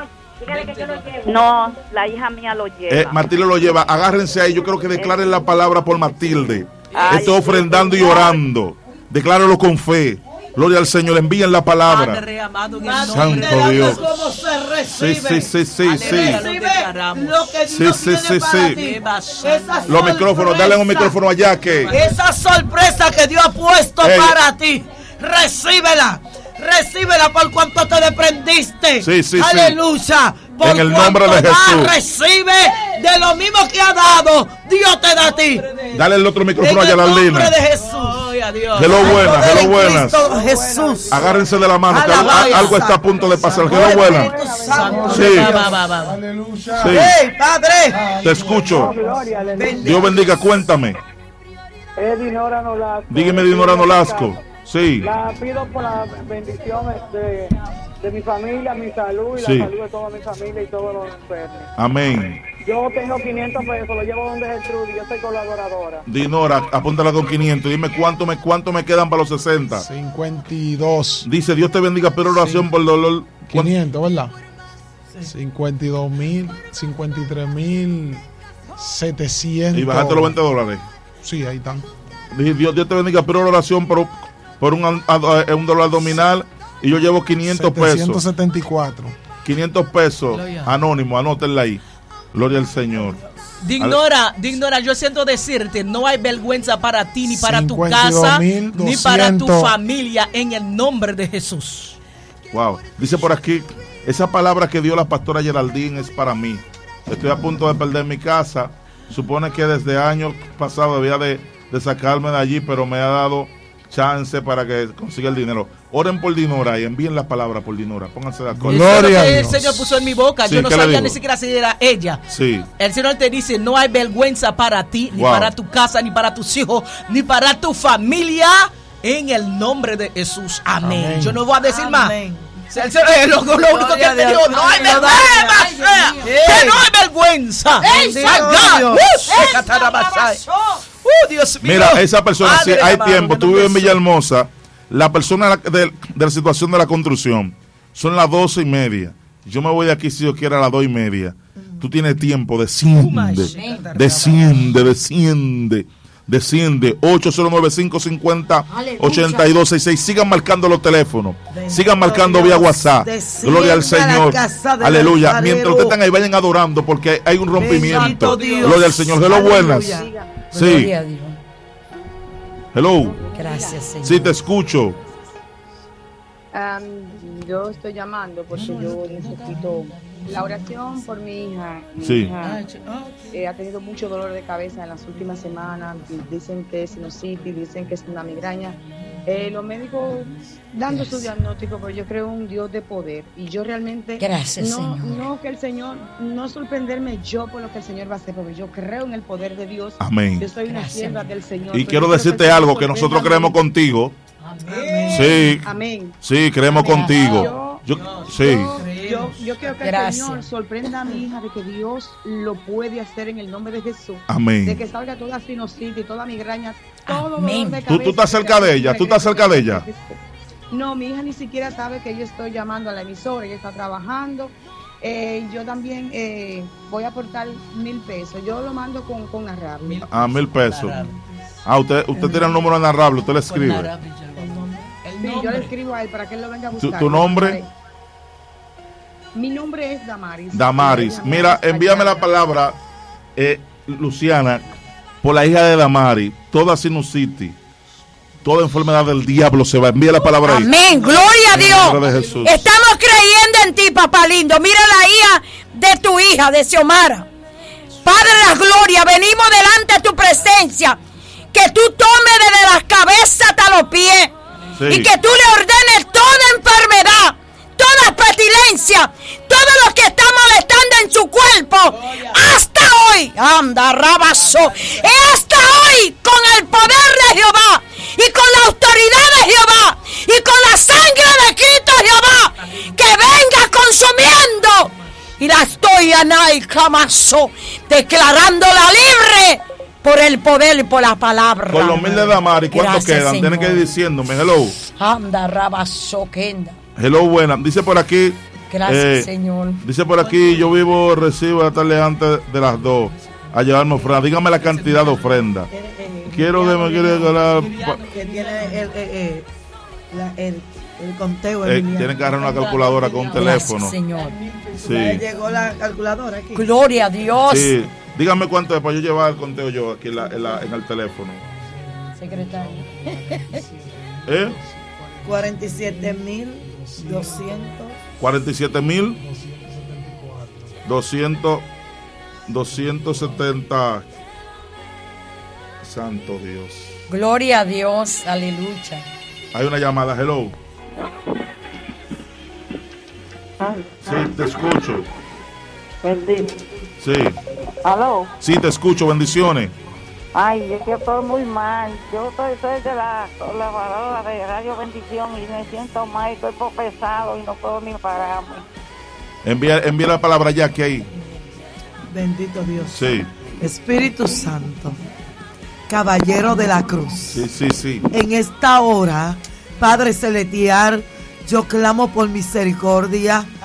No, la hija mía lo lleva. Eh, Matilde lo lleva. Agárrense ahí. Yo creo que declaren la palabra por Matilde. Ay, Estoy ofrendando y orando. Decláralo con fe. Gloria al Señor. Envíen la palabra. Padre amado, en el Santo nombre de Dios. ¿Cómo se Sí, recibe? sí, sí, sí, sí. Aleluya. Recibe lo que Sí, Dios sí, tiene sí, para sí. ti. Los Esa Los micrófonos. Dale un sorpresa. micrófono allá que. Esa sorpresa que Dios ha puesto Ey. para ti, recíbela. Recíbela por cuanto te desprendiste. Sí, sí, sí. Aleluya. Por En el cuanto nombre de das, Jesús. Recibe de lo mismo que ha dado. Dios te da a ti. Dale el otro En micrófono allá el a la nombre línea. de Jesús. Ay, adiós. Hello, Al buenas, poder hello, en buenas. Cristo Jesús. Agárrense de la mano, que algo, Alabanza. algo está a punto de pasar. Hello, buenas. Santo. Sí. Va, va, va, va. Aleluya. Sí, Hey, Padre. te escucho. Gloria, aleluya. Dios bendiga, cuéntame. Es Dinora Nolasco. Dígame, Dinora Nolasco. Sí, La pido por las bendiciones de, de mi familia, mi salud y Sí. la salud de toda mi familia y todos los enfermos. amén. Yo tengo quinientos pesos, lo llevo donde Gertrudis, yo soy colaboradora. Dinora, apúntala con quinientos. Dime cuánto me, cuánto me quedan para los sesenta. cincuenta y dos. Dice, Dios te bendiga, pero oración Sí. por el dolor. ¿Cuánto? quinientos, ¿verdad? cincuenta y dos mil, cincuenta y tres mil setecientos. Y bajaste los veinte dólares. Sí, ahí están. Dios, Dios te bendiga, pero la oración por, por un, un dólar abdominal y yo llevo quinientos pesos. setecientos setenta y cuatro. quinientos pesos. Gloria. Anónimo, anótenla ahí. Gloria al Señor. Dignora, Dignora, yo siento decirte, no hay vergüenza para ti, ni para tu casa, ni para tu familia, en el nombre de Jesús. Wow. Dice por aquí, esa palabra que dio la pastora Geraldine es para mí. Estoy a punto de perder mi casa. Supone que desde años pasados debía de, de sacarme de allí, pero me ha dado chance para que consiga el dinero. Oren por Dinora y envíen la palabra por Dinora. Pónganse de acuerdo. Gloria a Dios. El Señor puso en mi boca. Sí, yo no sabía ni siquiera si era ella. Sí. El Señor te dice, no hay vergüenza para ti, ni wow. para tu casa, ni para tus hijos, ni para tu familia, en el nombre de Jesús. Amén. Amén. Yo no voy a decir Amén. más. El Señor, eh, lo, lo único que te digo, no hay vergüenza. Que no hay vergüenza. Uh, Dios mío. Mira, esa persona, si sí, hay tiempo, tú vives en Villahermosa, la persona de, de, de la situación de la construcción, son las doce y media. Yo me voy de aquí si yo quiero a las dos y media. Mm. Tú tienes tiempo, desciende, desciende, desciende, desciende. ocho cero nueve, cinco cinco cero, ocho dos seis seis. Sigan marcando los teléfonos, sigan marcando vía WhatsApp. Gloria al Señor. Aleluya. Mientras ustedes están ahí, vayan adorando porque hay un rompimiento. Gloria al Señor. Hello, buenas. Sí. Hello. Gracias, Señor. Sí, te escucho. Um, yo estoy llamando porque yo necesito la oración por mi hija. Mi sí. hija eh, ha tenido mucho dolor de cabeza en las últimas semanas. Dicen que es sinusitis, dicen que es una migraña. Eh, los médicos dando yes. su diagnóstico, pero yo creo en un Dios de poder. Y yo realmente Gracias, no, Señor. no que el Señor, no sorprenderme yo por lo que el Señor va a hacer, porque yo creo en el poder de Dios. Amén. Yo soy una sierva del Señor. Y quiero decirte algo, que nosotros creemos contigo. Amén. Sí. Amén. Sí, creemos Amén. contigo. Yo, yo, sí. Yo, yo quiero que Gracias. el Señor sorprenda a mi hija de que Dios lo puede hacer en el nombre de Jesús. Amén. De que salga toda sinusitis, toda migraña, todo Amén. dolor de cabeza. ¿Tú, tú estás cerca de ella? ¿Tú estás cerca de ella? No, mi hija ni siquiera sabe que yo estoy llamando a la emisora, ella está trabajando. Eh, yo también eh, voy a aportar mil pesos. Yo lo mando con, con Narrable. Ah, mil pesos. Ah, usted, usted tiene el número de Narrable, usted le escribe. Sí, yo le escribo a él para que él lo venga a buscar. ¿Tu, tu nombre? Mi nombre es Damaris. Damaris. Mira, envíame la palabra, eh, Luciana, por la hija de Damaris. Toda sinusitis, toda enfermedad del diablo se va. Envía la palabra ahí. Amén. Gloria a Dios. Estamos creyendo en ti, papá lindo. Mira la hija de tu hija, de Xiomara. Padre de la gloria, venimos delante de tu presencia. Que tú tomes desde las cabezas hasta los pies. Sí. Y que tú le ordenes toda enfermedad, toda pestilencia, todo lo que está molestando en su cuerpo. Hasta hoy, anda, rabazo. Hasta hoy, con el poder de Jehová y con la autoridad de Jehová y con la sangre de Cristo Jehová, que venga consumiendo. Y la estoy anay camazo, declarándola libre. Por el poder y por la palabra. Con los mil de Damaris, ¿cuántos quedan? Señor. Tienen que ir diciéndome, hello. Anda, rabazo, kenda. Hello, buena. Dice por aquí. Gracias, eh, Señor. Dice por aquí, yo vivo, recibo la tarde antes de las dos a llevarme ofrenda. Dígame la cantidad de ofrenda. Quiero que me quiere ganar. Que tiene el, el, el, el, el conteo. Eh, tienen que agarrar una calculadora con un teléfono. Gracias, Señor. Sí. Llegó la calculadora aquí. Gloria a Dios. Sí. Dígame cuánto es para yo llevar el conteo yo aquí en, la, en, la, en el teléfono. Secretario. ¿Eh? cuarenta y siete mil doscientos. cuarenta y siete mil doscientos. doscientos setenta. Santo Dios. Gloria a Dios. Aleluya. Hay una llamada. Hello. Sí, te escucho. Bendito. Sí. ¿Aló? Sí, te escucho, bendiciones. Ay, es que estoy muy mal. Yo soy, soy de la colaboradora de Radio Bendición y me siento mal, estoy pesado y no puedo ni pararme. Envía, envía la palabra ya que ahí. Bendito Dios. Sí. Espíritu Santo, Caballero de la Cruz. Sí, sí, sí. En esta hora, Padre Celestial, yo clamo por misericordia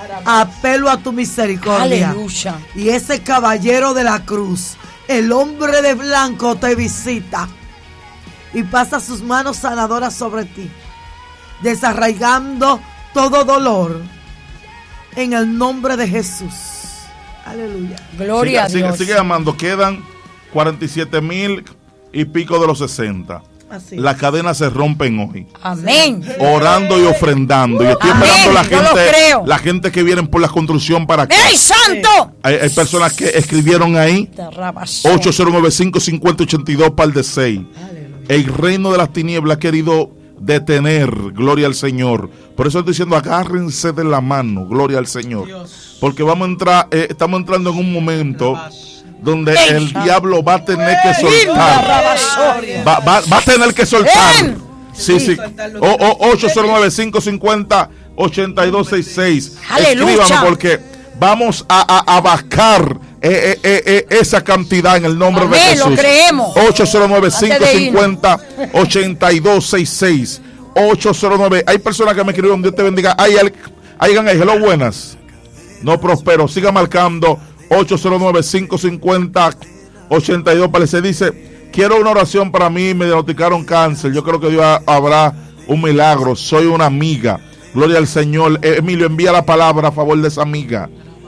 apelo a tu misericordia. Aleluya. Y ese caballero de la cruz, el hombre de blanco, te visita y pasa sus manos sanadoras sobre ti, desarraigando todo dolor en el nombre de Jesús. Aleluya. Gloria sigue, a Dios. Sigue, sigue llamando. Quedan cuarenta y siete mil y pico de los sesenta. Así. Las cadenas se rompen hoy. Amén. Orando y ofrendando. Y estoy Amén. esperando la Yo lo gente, creo. la gente que vienen por la construcción para acá. ¡Ey, santo! Hay, hay personas que escribieron ahí. ocho cero nueve, cinco cinco cero, ocho dos par de seis. El reino de las tinieblas ha querido detener, gloria al Señor. Por eso estoy diciendo, agárrense de la mano, gloria al Señor. Porque vamos a entrar, eh, estamos entrando en un momento donde el diablo va a tener que soltar. Va, va, va a tener que soltar. Sí, sí. O, o, ocho cero nueve, cinco cinco cero, ocho dos seis seis. Escríbame porque vamos a, a, a vacar eh, eh, eh, esa cantidad en el nombre Amén, de Jesús. lo creemos. ocho cero nueve, cinco cinco cero, ocho dos seis seis. ocho cero nueve. Hay personas que me escribieron, Dios te bendiga. Hay alguien ahí, hello, buenas. No prospero. Siga marcando ocho cero nueve, cinco cinco cero, ocho dos. Parece, dice, quiero una oración para mí, me diagnosticaron cáncer. Yo creo que Dios habrá un milagro. Soy una amiga. Gloria al Señor. Emilio, envía la palabra a favor de esa amiga.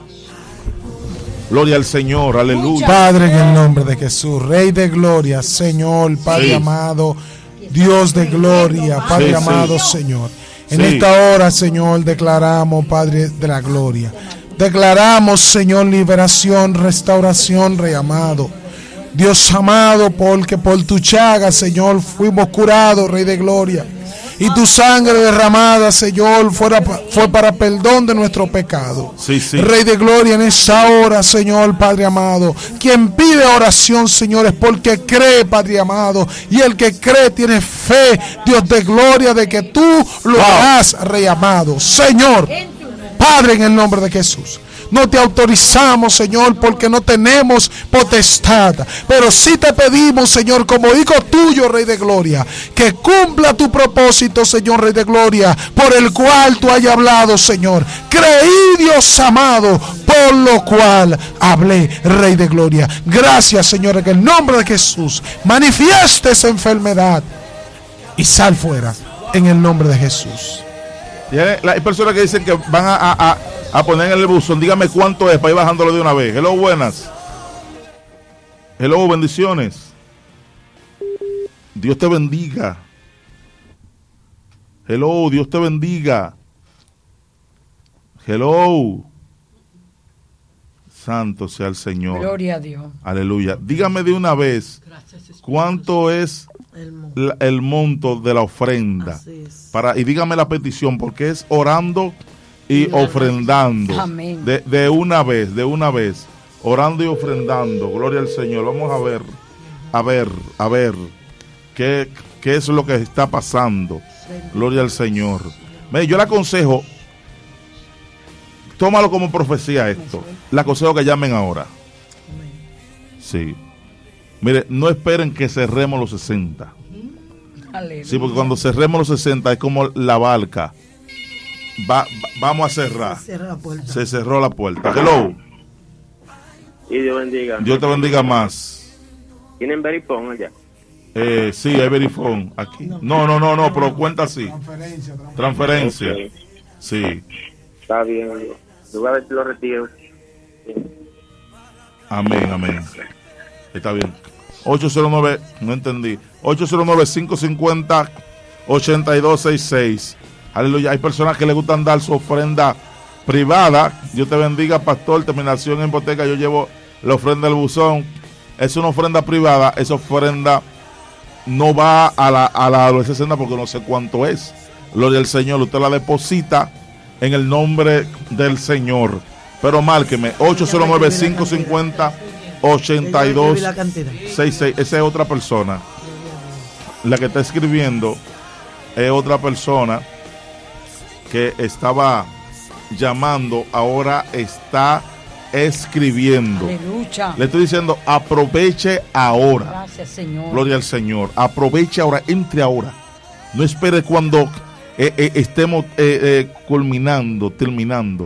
Gloria al Señor, aleluya. Padre, en el nombre de Jesús, Rey de gloria, Señor, Padre sí. amado, Dios de gloria, Padre sí, amado, sí. Señor. En sí. esta hora, Señor, declaramos, Padre de la gloria. Declaramos, Señor, liberación, restauración, Rey amado. Dios amado, porque por tu chaga, Señor, fuimos curados, Rey de gloria. Y tu sangre derramada, Señor, fuera, fue para perdón de nuestro pecado. Sí, sí. Rey de gloria, en esa hora, Señor, Padre amado, quien pide oración, Señor, es porque cree, Padre amado, y el que cree tiene fe, Dios de gloria, de que tú lo wow. harás, Rey amado. Señor, Padre, en el nombre de Jesús, no te autorizamos, Señor, porque no tenemos potestad. Pero sí te pedimos, Señor, como hijo tuyo, Rey de gloria, que cumpla tu propósito, Señor, Rey de gloria, por el cual tú hayas hablado, Señor. Creí, Dios amado, por lo cual hablé, Rey de gloria. Gracias, Señor, en el nombre de Jesús. Manifieste esa enfermedad y sal fuera, en el nombre de Jesús. Hay personas que dicen que van a, a, a poner en el buzón. Dígame cuánto es para ir bajándolo de una vez. Hello, buenas. Hello, bendiciones. Dios te bendiga. Hello, Dios te bendiga. Hello. Santo sea el Señor. Gloria a Dios. Aleluya. Dígame de una vez cuánto es el, el monto de la ofrenda. Para, y dígame la petición, porque es orando y ofrendando. Amén. De, de una vez, de una vez. Orando y ofrendando. Gloria al Señor. Vamos a ver, a ver, a ver qué, qué es lo que está pasando. Gloria al Señor. Mire, yo le aconsejo, tómalo como profecía esto. Le aconsejo que llamen ahora. Sí. Mire, no esperen que cerremos los sesenta. Aleluya. Sí, porque cuando cerremos los sesenta es como la barca. Va, va, vamos a cerrar. Se, la Se cerró la puerta. Hello. Y Dios bendiga. Dios te bendiga más. ¿Tienen verifón allá? Eh, sí, hay verifón aquí. No, no, no, no, pero cuenta así. Transferencia. Transferencia. Okay. Sí. Está bien. Yo voy a ver si lo retiro. Amén, amén. Está bien. ocho cero nueve, no entendí. ocho cero nueve, cinco cinco cero, ocho dos seis seis. Aleluya. Hay personas que les gustan dar su ofrenda privada. Dios te bendiga, pastor. Terminación en hipoteca. Yo llevo la ofrenda del buzón. Es una ofrenda privada. Esa ofrenda no va a la, a la adolescencia porque no sé cuánto es. Gloria al Señor. Usted la deposita en el nombre del Señor. Pero márqueme ocho cero nueve, cinco cinco cero, ocho dos seis seis. Esa es otra persona. La que está escribiendo es otra persona que estaba llamando, ahora está escribiendo. Aleluya. Le estoy diciendo, aproveche ahora. Gracias, Señor. Gloria al Señor. Aproveche ahora, entre ahora. No espere cuando eh, eh, estemos eh, eh, culminando, terminando.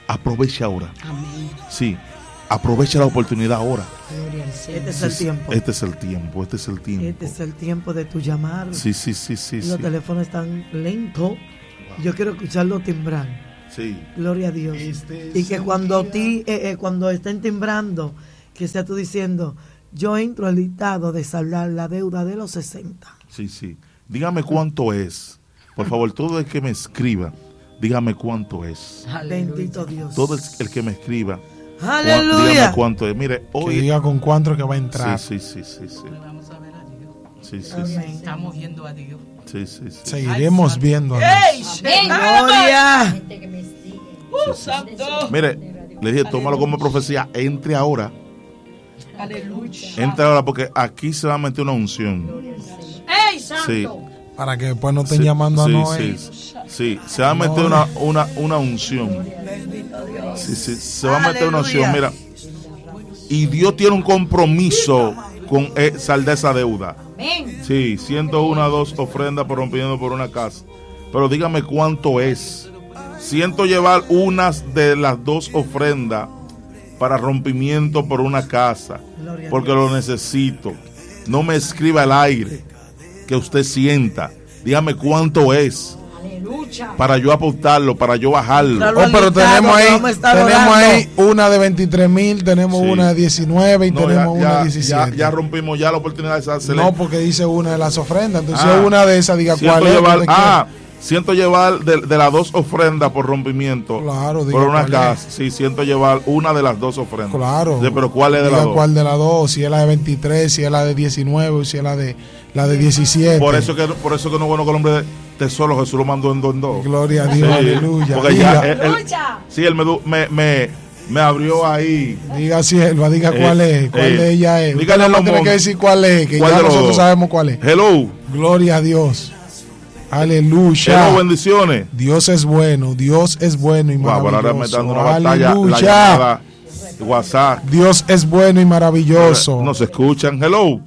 aproveche ahora. Amén. Sí, aproveche la oportunidad ahora. Este es el tiempo. Este es el tiempo, este es el tiempo. Este es el tiempo de tu llamar. Sí, sí, sí, sí. Los sí. teléfonos están lentos. Yo quiero escucharlo timbrar. Sí. Gloria a Dios. Este y que cuando ti, eh, eh, cuando estén timbrando, que sea tú diciendo, yo entro al listado de saldar la deuda de los sesenta. Sí, sí. Dígame cuánto es. Por favor, todo el que me escriba, dígame cuánto es. Bendito Dios. Todo el, el que me escriba, Aleluya. dígame cuánto es. Mire, hoy. Que diga con cuánto que va a entrar. Sí, sí, sí, sí. sí. Vamos a ver a Dios. Sí, sí, sí. Estamos viendo a Dios. Sí, sí, sí. Seguiremos Ay, viendo. ¡Ey! Gloria. ¡Uh, santo! Mire, le dije, tómalo como profecía. Entre ahora. Aleluya. Entre ahora, porque aquí se va a meter una unción. ¡Ey, santo! Sí. Para que después no estén Sí, llamando a sí, Noé. sí, sí, se va a meter una, una, una unción. Sí, sí, se va a meter una unción, mira. Y Dios tiene un compromiso con eh, saldar esa deuda. Sí, ciento uno, dos ofrendas por rompiendo por una casa. Pero dígame cuánto es. Siento llevar unas de las dos ofrendas para rompimiento por una casa, porque lo necesito. No me escriba al aire, que usted sienta. Dígame cuánto es para yo apuntarlo, para yo bajarlo. Oh, pero tenemos ahí, tenemos ahí una de veintitrés mil, tenemos Sí. una de diecinueve y No, tenemos ya, una ya, de diecisiete. ya, ya rompimos ya la oportunidad de hacerle. No, porque dice una de las ofrendas. Entonces, Ah, una de esas, diga siento cuál es. llevar, que usted ah, siento llevar de, de las dos ofrendas por rompimiento. Claro, diga por una cuál casa. Sí, siento llevar una de las dos ofrendas. quiere. Claro. Sí, pero ¿cuál es de Diga las dos? cuál de las dos, si es la de veintitrés, si es la de diecinueve, si es la de la de diecisiete. Por eso que por eso que no es bueno que el hombre de tesoro Jesús lo mandó en dos en dos. Gloria a Dios, aleluya. Porque Diga. ya, él, él- sí, él me, du- me, me, me abrió ahí. Diga sierva, diga Eh, cuál es, cuál eh, de ella es. Usted dígale no a los tiene que monjes. decir cuál es, que ¿Cuál ya de los nosotros dos? sabemos cuál es. Hello. Gloria a Dios. Aleluya. Hello, bendiciones. Dios es bueno, Dios es bueno y Wow, pero ahora me está maravilloso. dando una batalla. La Aleluya. llamada de WhatsApp. Dios es bueno y maravilloso. No se escuchan. Hello.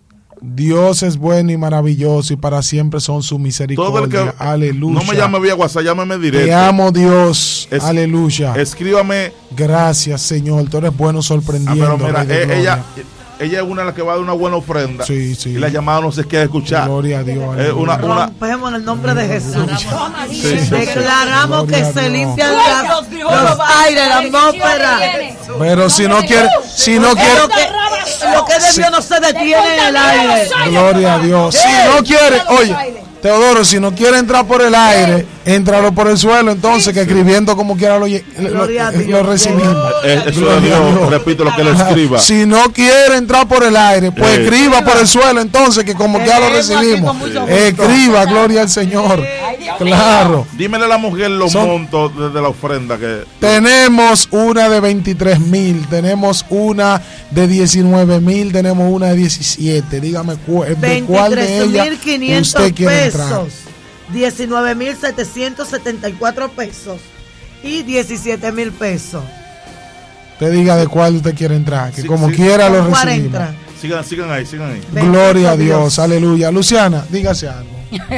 Dios es bueno y maravilloso y para siempre son su misericordia. Todo el que Aleluya. no me llame vía WhatsApp, llámeme directo. Te amo, Dios. Es- Aleluya. Escríbame. Gracias, Señor. Tú eres bueno Ah, sorprendiendo. pero mira, Rey de eh, gloria. ella, ella es una de las que va a dar una buena ofrenda. Sí, sí. Y la llamada no se quiere escuchar. Gloria a Dios. Eh, aleluya. una, una, Rompemos en el nombre de Jesús. sí, sí, sí. Declaramos Gloria que a se Dios. limpian la- los aires, la atmósfera. Pero si no quiere, si no quiere, Lo que, lo que de Dios no se detiene en el aire. gloria a Dios. Si no quiere, oye, Teodoro, si no quiere entrar por el aire, éntralo por el suelo, entonces que escribiendo como quiera lo, lo, Gloria a lo Dios. recibimos. Eh, eso Gloria es a Dios, Dios. repito lo que le Ajá. escriba. Si no quiere entrar por el aire, pues Eh. escriba por el suelo, entonces que como quiera lo Queremos aquí recibimos. con mucho gusto. Escriba, gloria al Señor. Claro. Dímele a la mujer los Son- montos de, de la ofrenda que Tenemos una de veintitrés mil, tenemos una de diecinueve mil, tenemos una de diecisiete. Dígame cu- de cuál de veintitrés ellas mil quinientos usted quiere entrar. pesos, diecinueve mil setecientos setenta y cuatro pesos y diecisiete mil pesos. Usted diga de cuál usted quiere entrar, que Sí, como sí. quiera lo ¿Con cuál recibimos. entra? sigan, sigan ahí, sigan ahí. Gloria a Bendito Dios, Dios. aleluya. Luciana, dígase algo.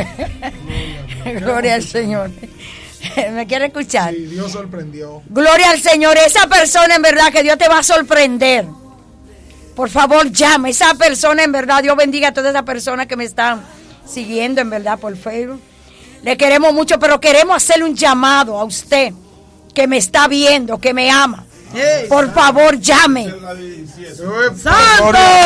Gloria al Señor. ¿Me quiere escuchar? Sí, Dios sorprendió. Gloria al Señor. Esa persona en verdad que Dios te va a sorprender. Por favor, llame. Esa persona en verdad, Dios bendiga a todas esas personas que me están siguiendo en verdad por Facebook. Le queremos mucho, pero queremos hacerle un llamado a usted que me está viendo, que me ama. Por favor, llame. ¡Santo!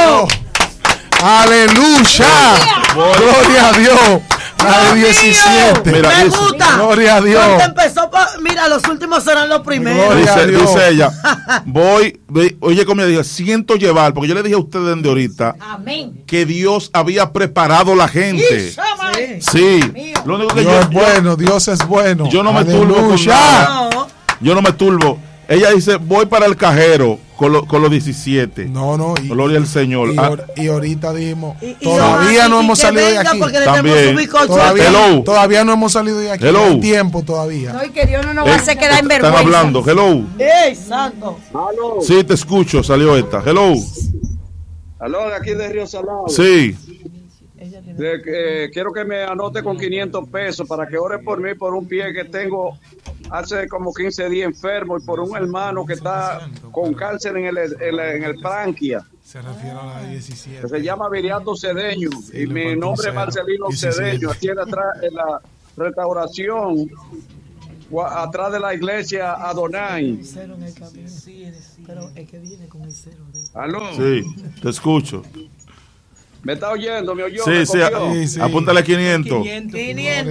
¡Aleluya! ¡Gloria a Dios! La de diecisiete. Mira, Me dice- gusta. Gloria a Dios. Porque empezó, por- mira, los últimos serán los primeros. Gloria a Dice, Dios. dice ella, voy, ve- oye, como ella dijo, siento llevar, porque yo le dije a ustedes desde ahorita Amén. que Dios había preparado la gente. Sí. Sí, lo único que Dios yo, es bueno, Dios es bueno. yo no me turbo con Aleluya. nada. No. Yo no me turbo. Ella dice, voy para el cajero con, lo- con los diecisiete. No, no. Y, Gloria al Señor. y, Ah, or- y ahorita dijimos, Y- y- todavía y- no y hemos que salido de venga aquí. porque le También. tenemos su bizcocho. Todavía, Hello. todavía no hemos salido de aquí. Hello. Hay tiempo todavía. No, y que Dios no nos eh, va a hacer quedar en están vergüenza. hablando. Hello. ¡Ey, santo! Aló. Sí, te escucho. Salió esta. Hello. Aló, de aquí de Río Salado. Sí. De que, eh, quiero que me anote con quinientos pesos para que ore por mí por un pie que tengo hace como quince días enfermo y por un hermano que está con cáncer en el, en el, en el branquia. Se refiere a la diecisiete. Que se llama Viriato Cedeño. Sí, y mi nombre es Marcelino Cedeño. Aquí en, atrás, en la restauración, atrás de la iglesia Adonai. Pero es que viene con el cero de... ¿Aló? Sí, te escucho. ¿Me está oyendo? ¿Me oyó? Sí, ¿Me sí, cogió? sí, sí. Apúntale quinientos. quinientos.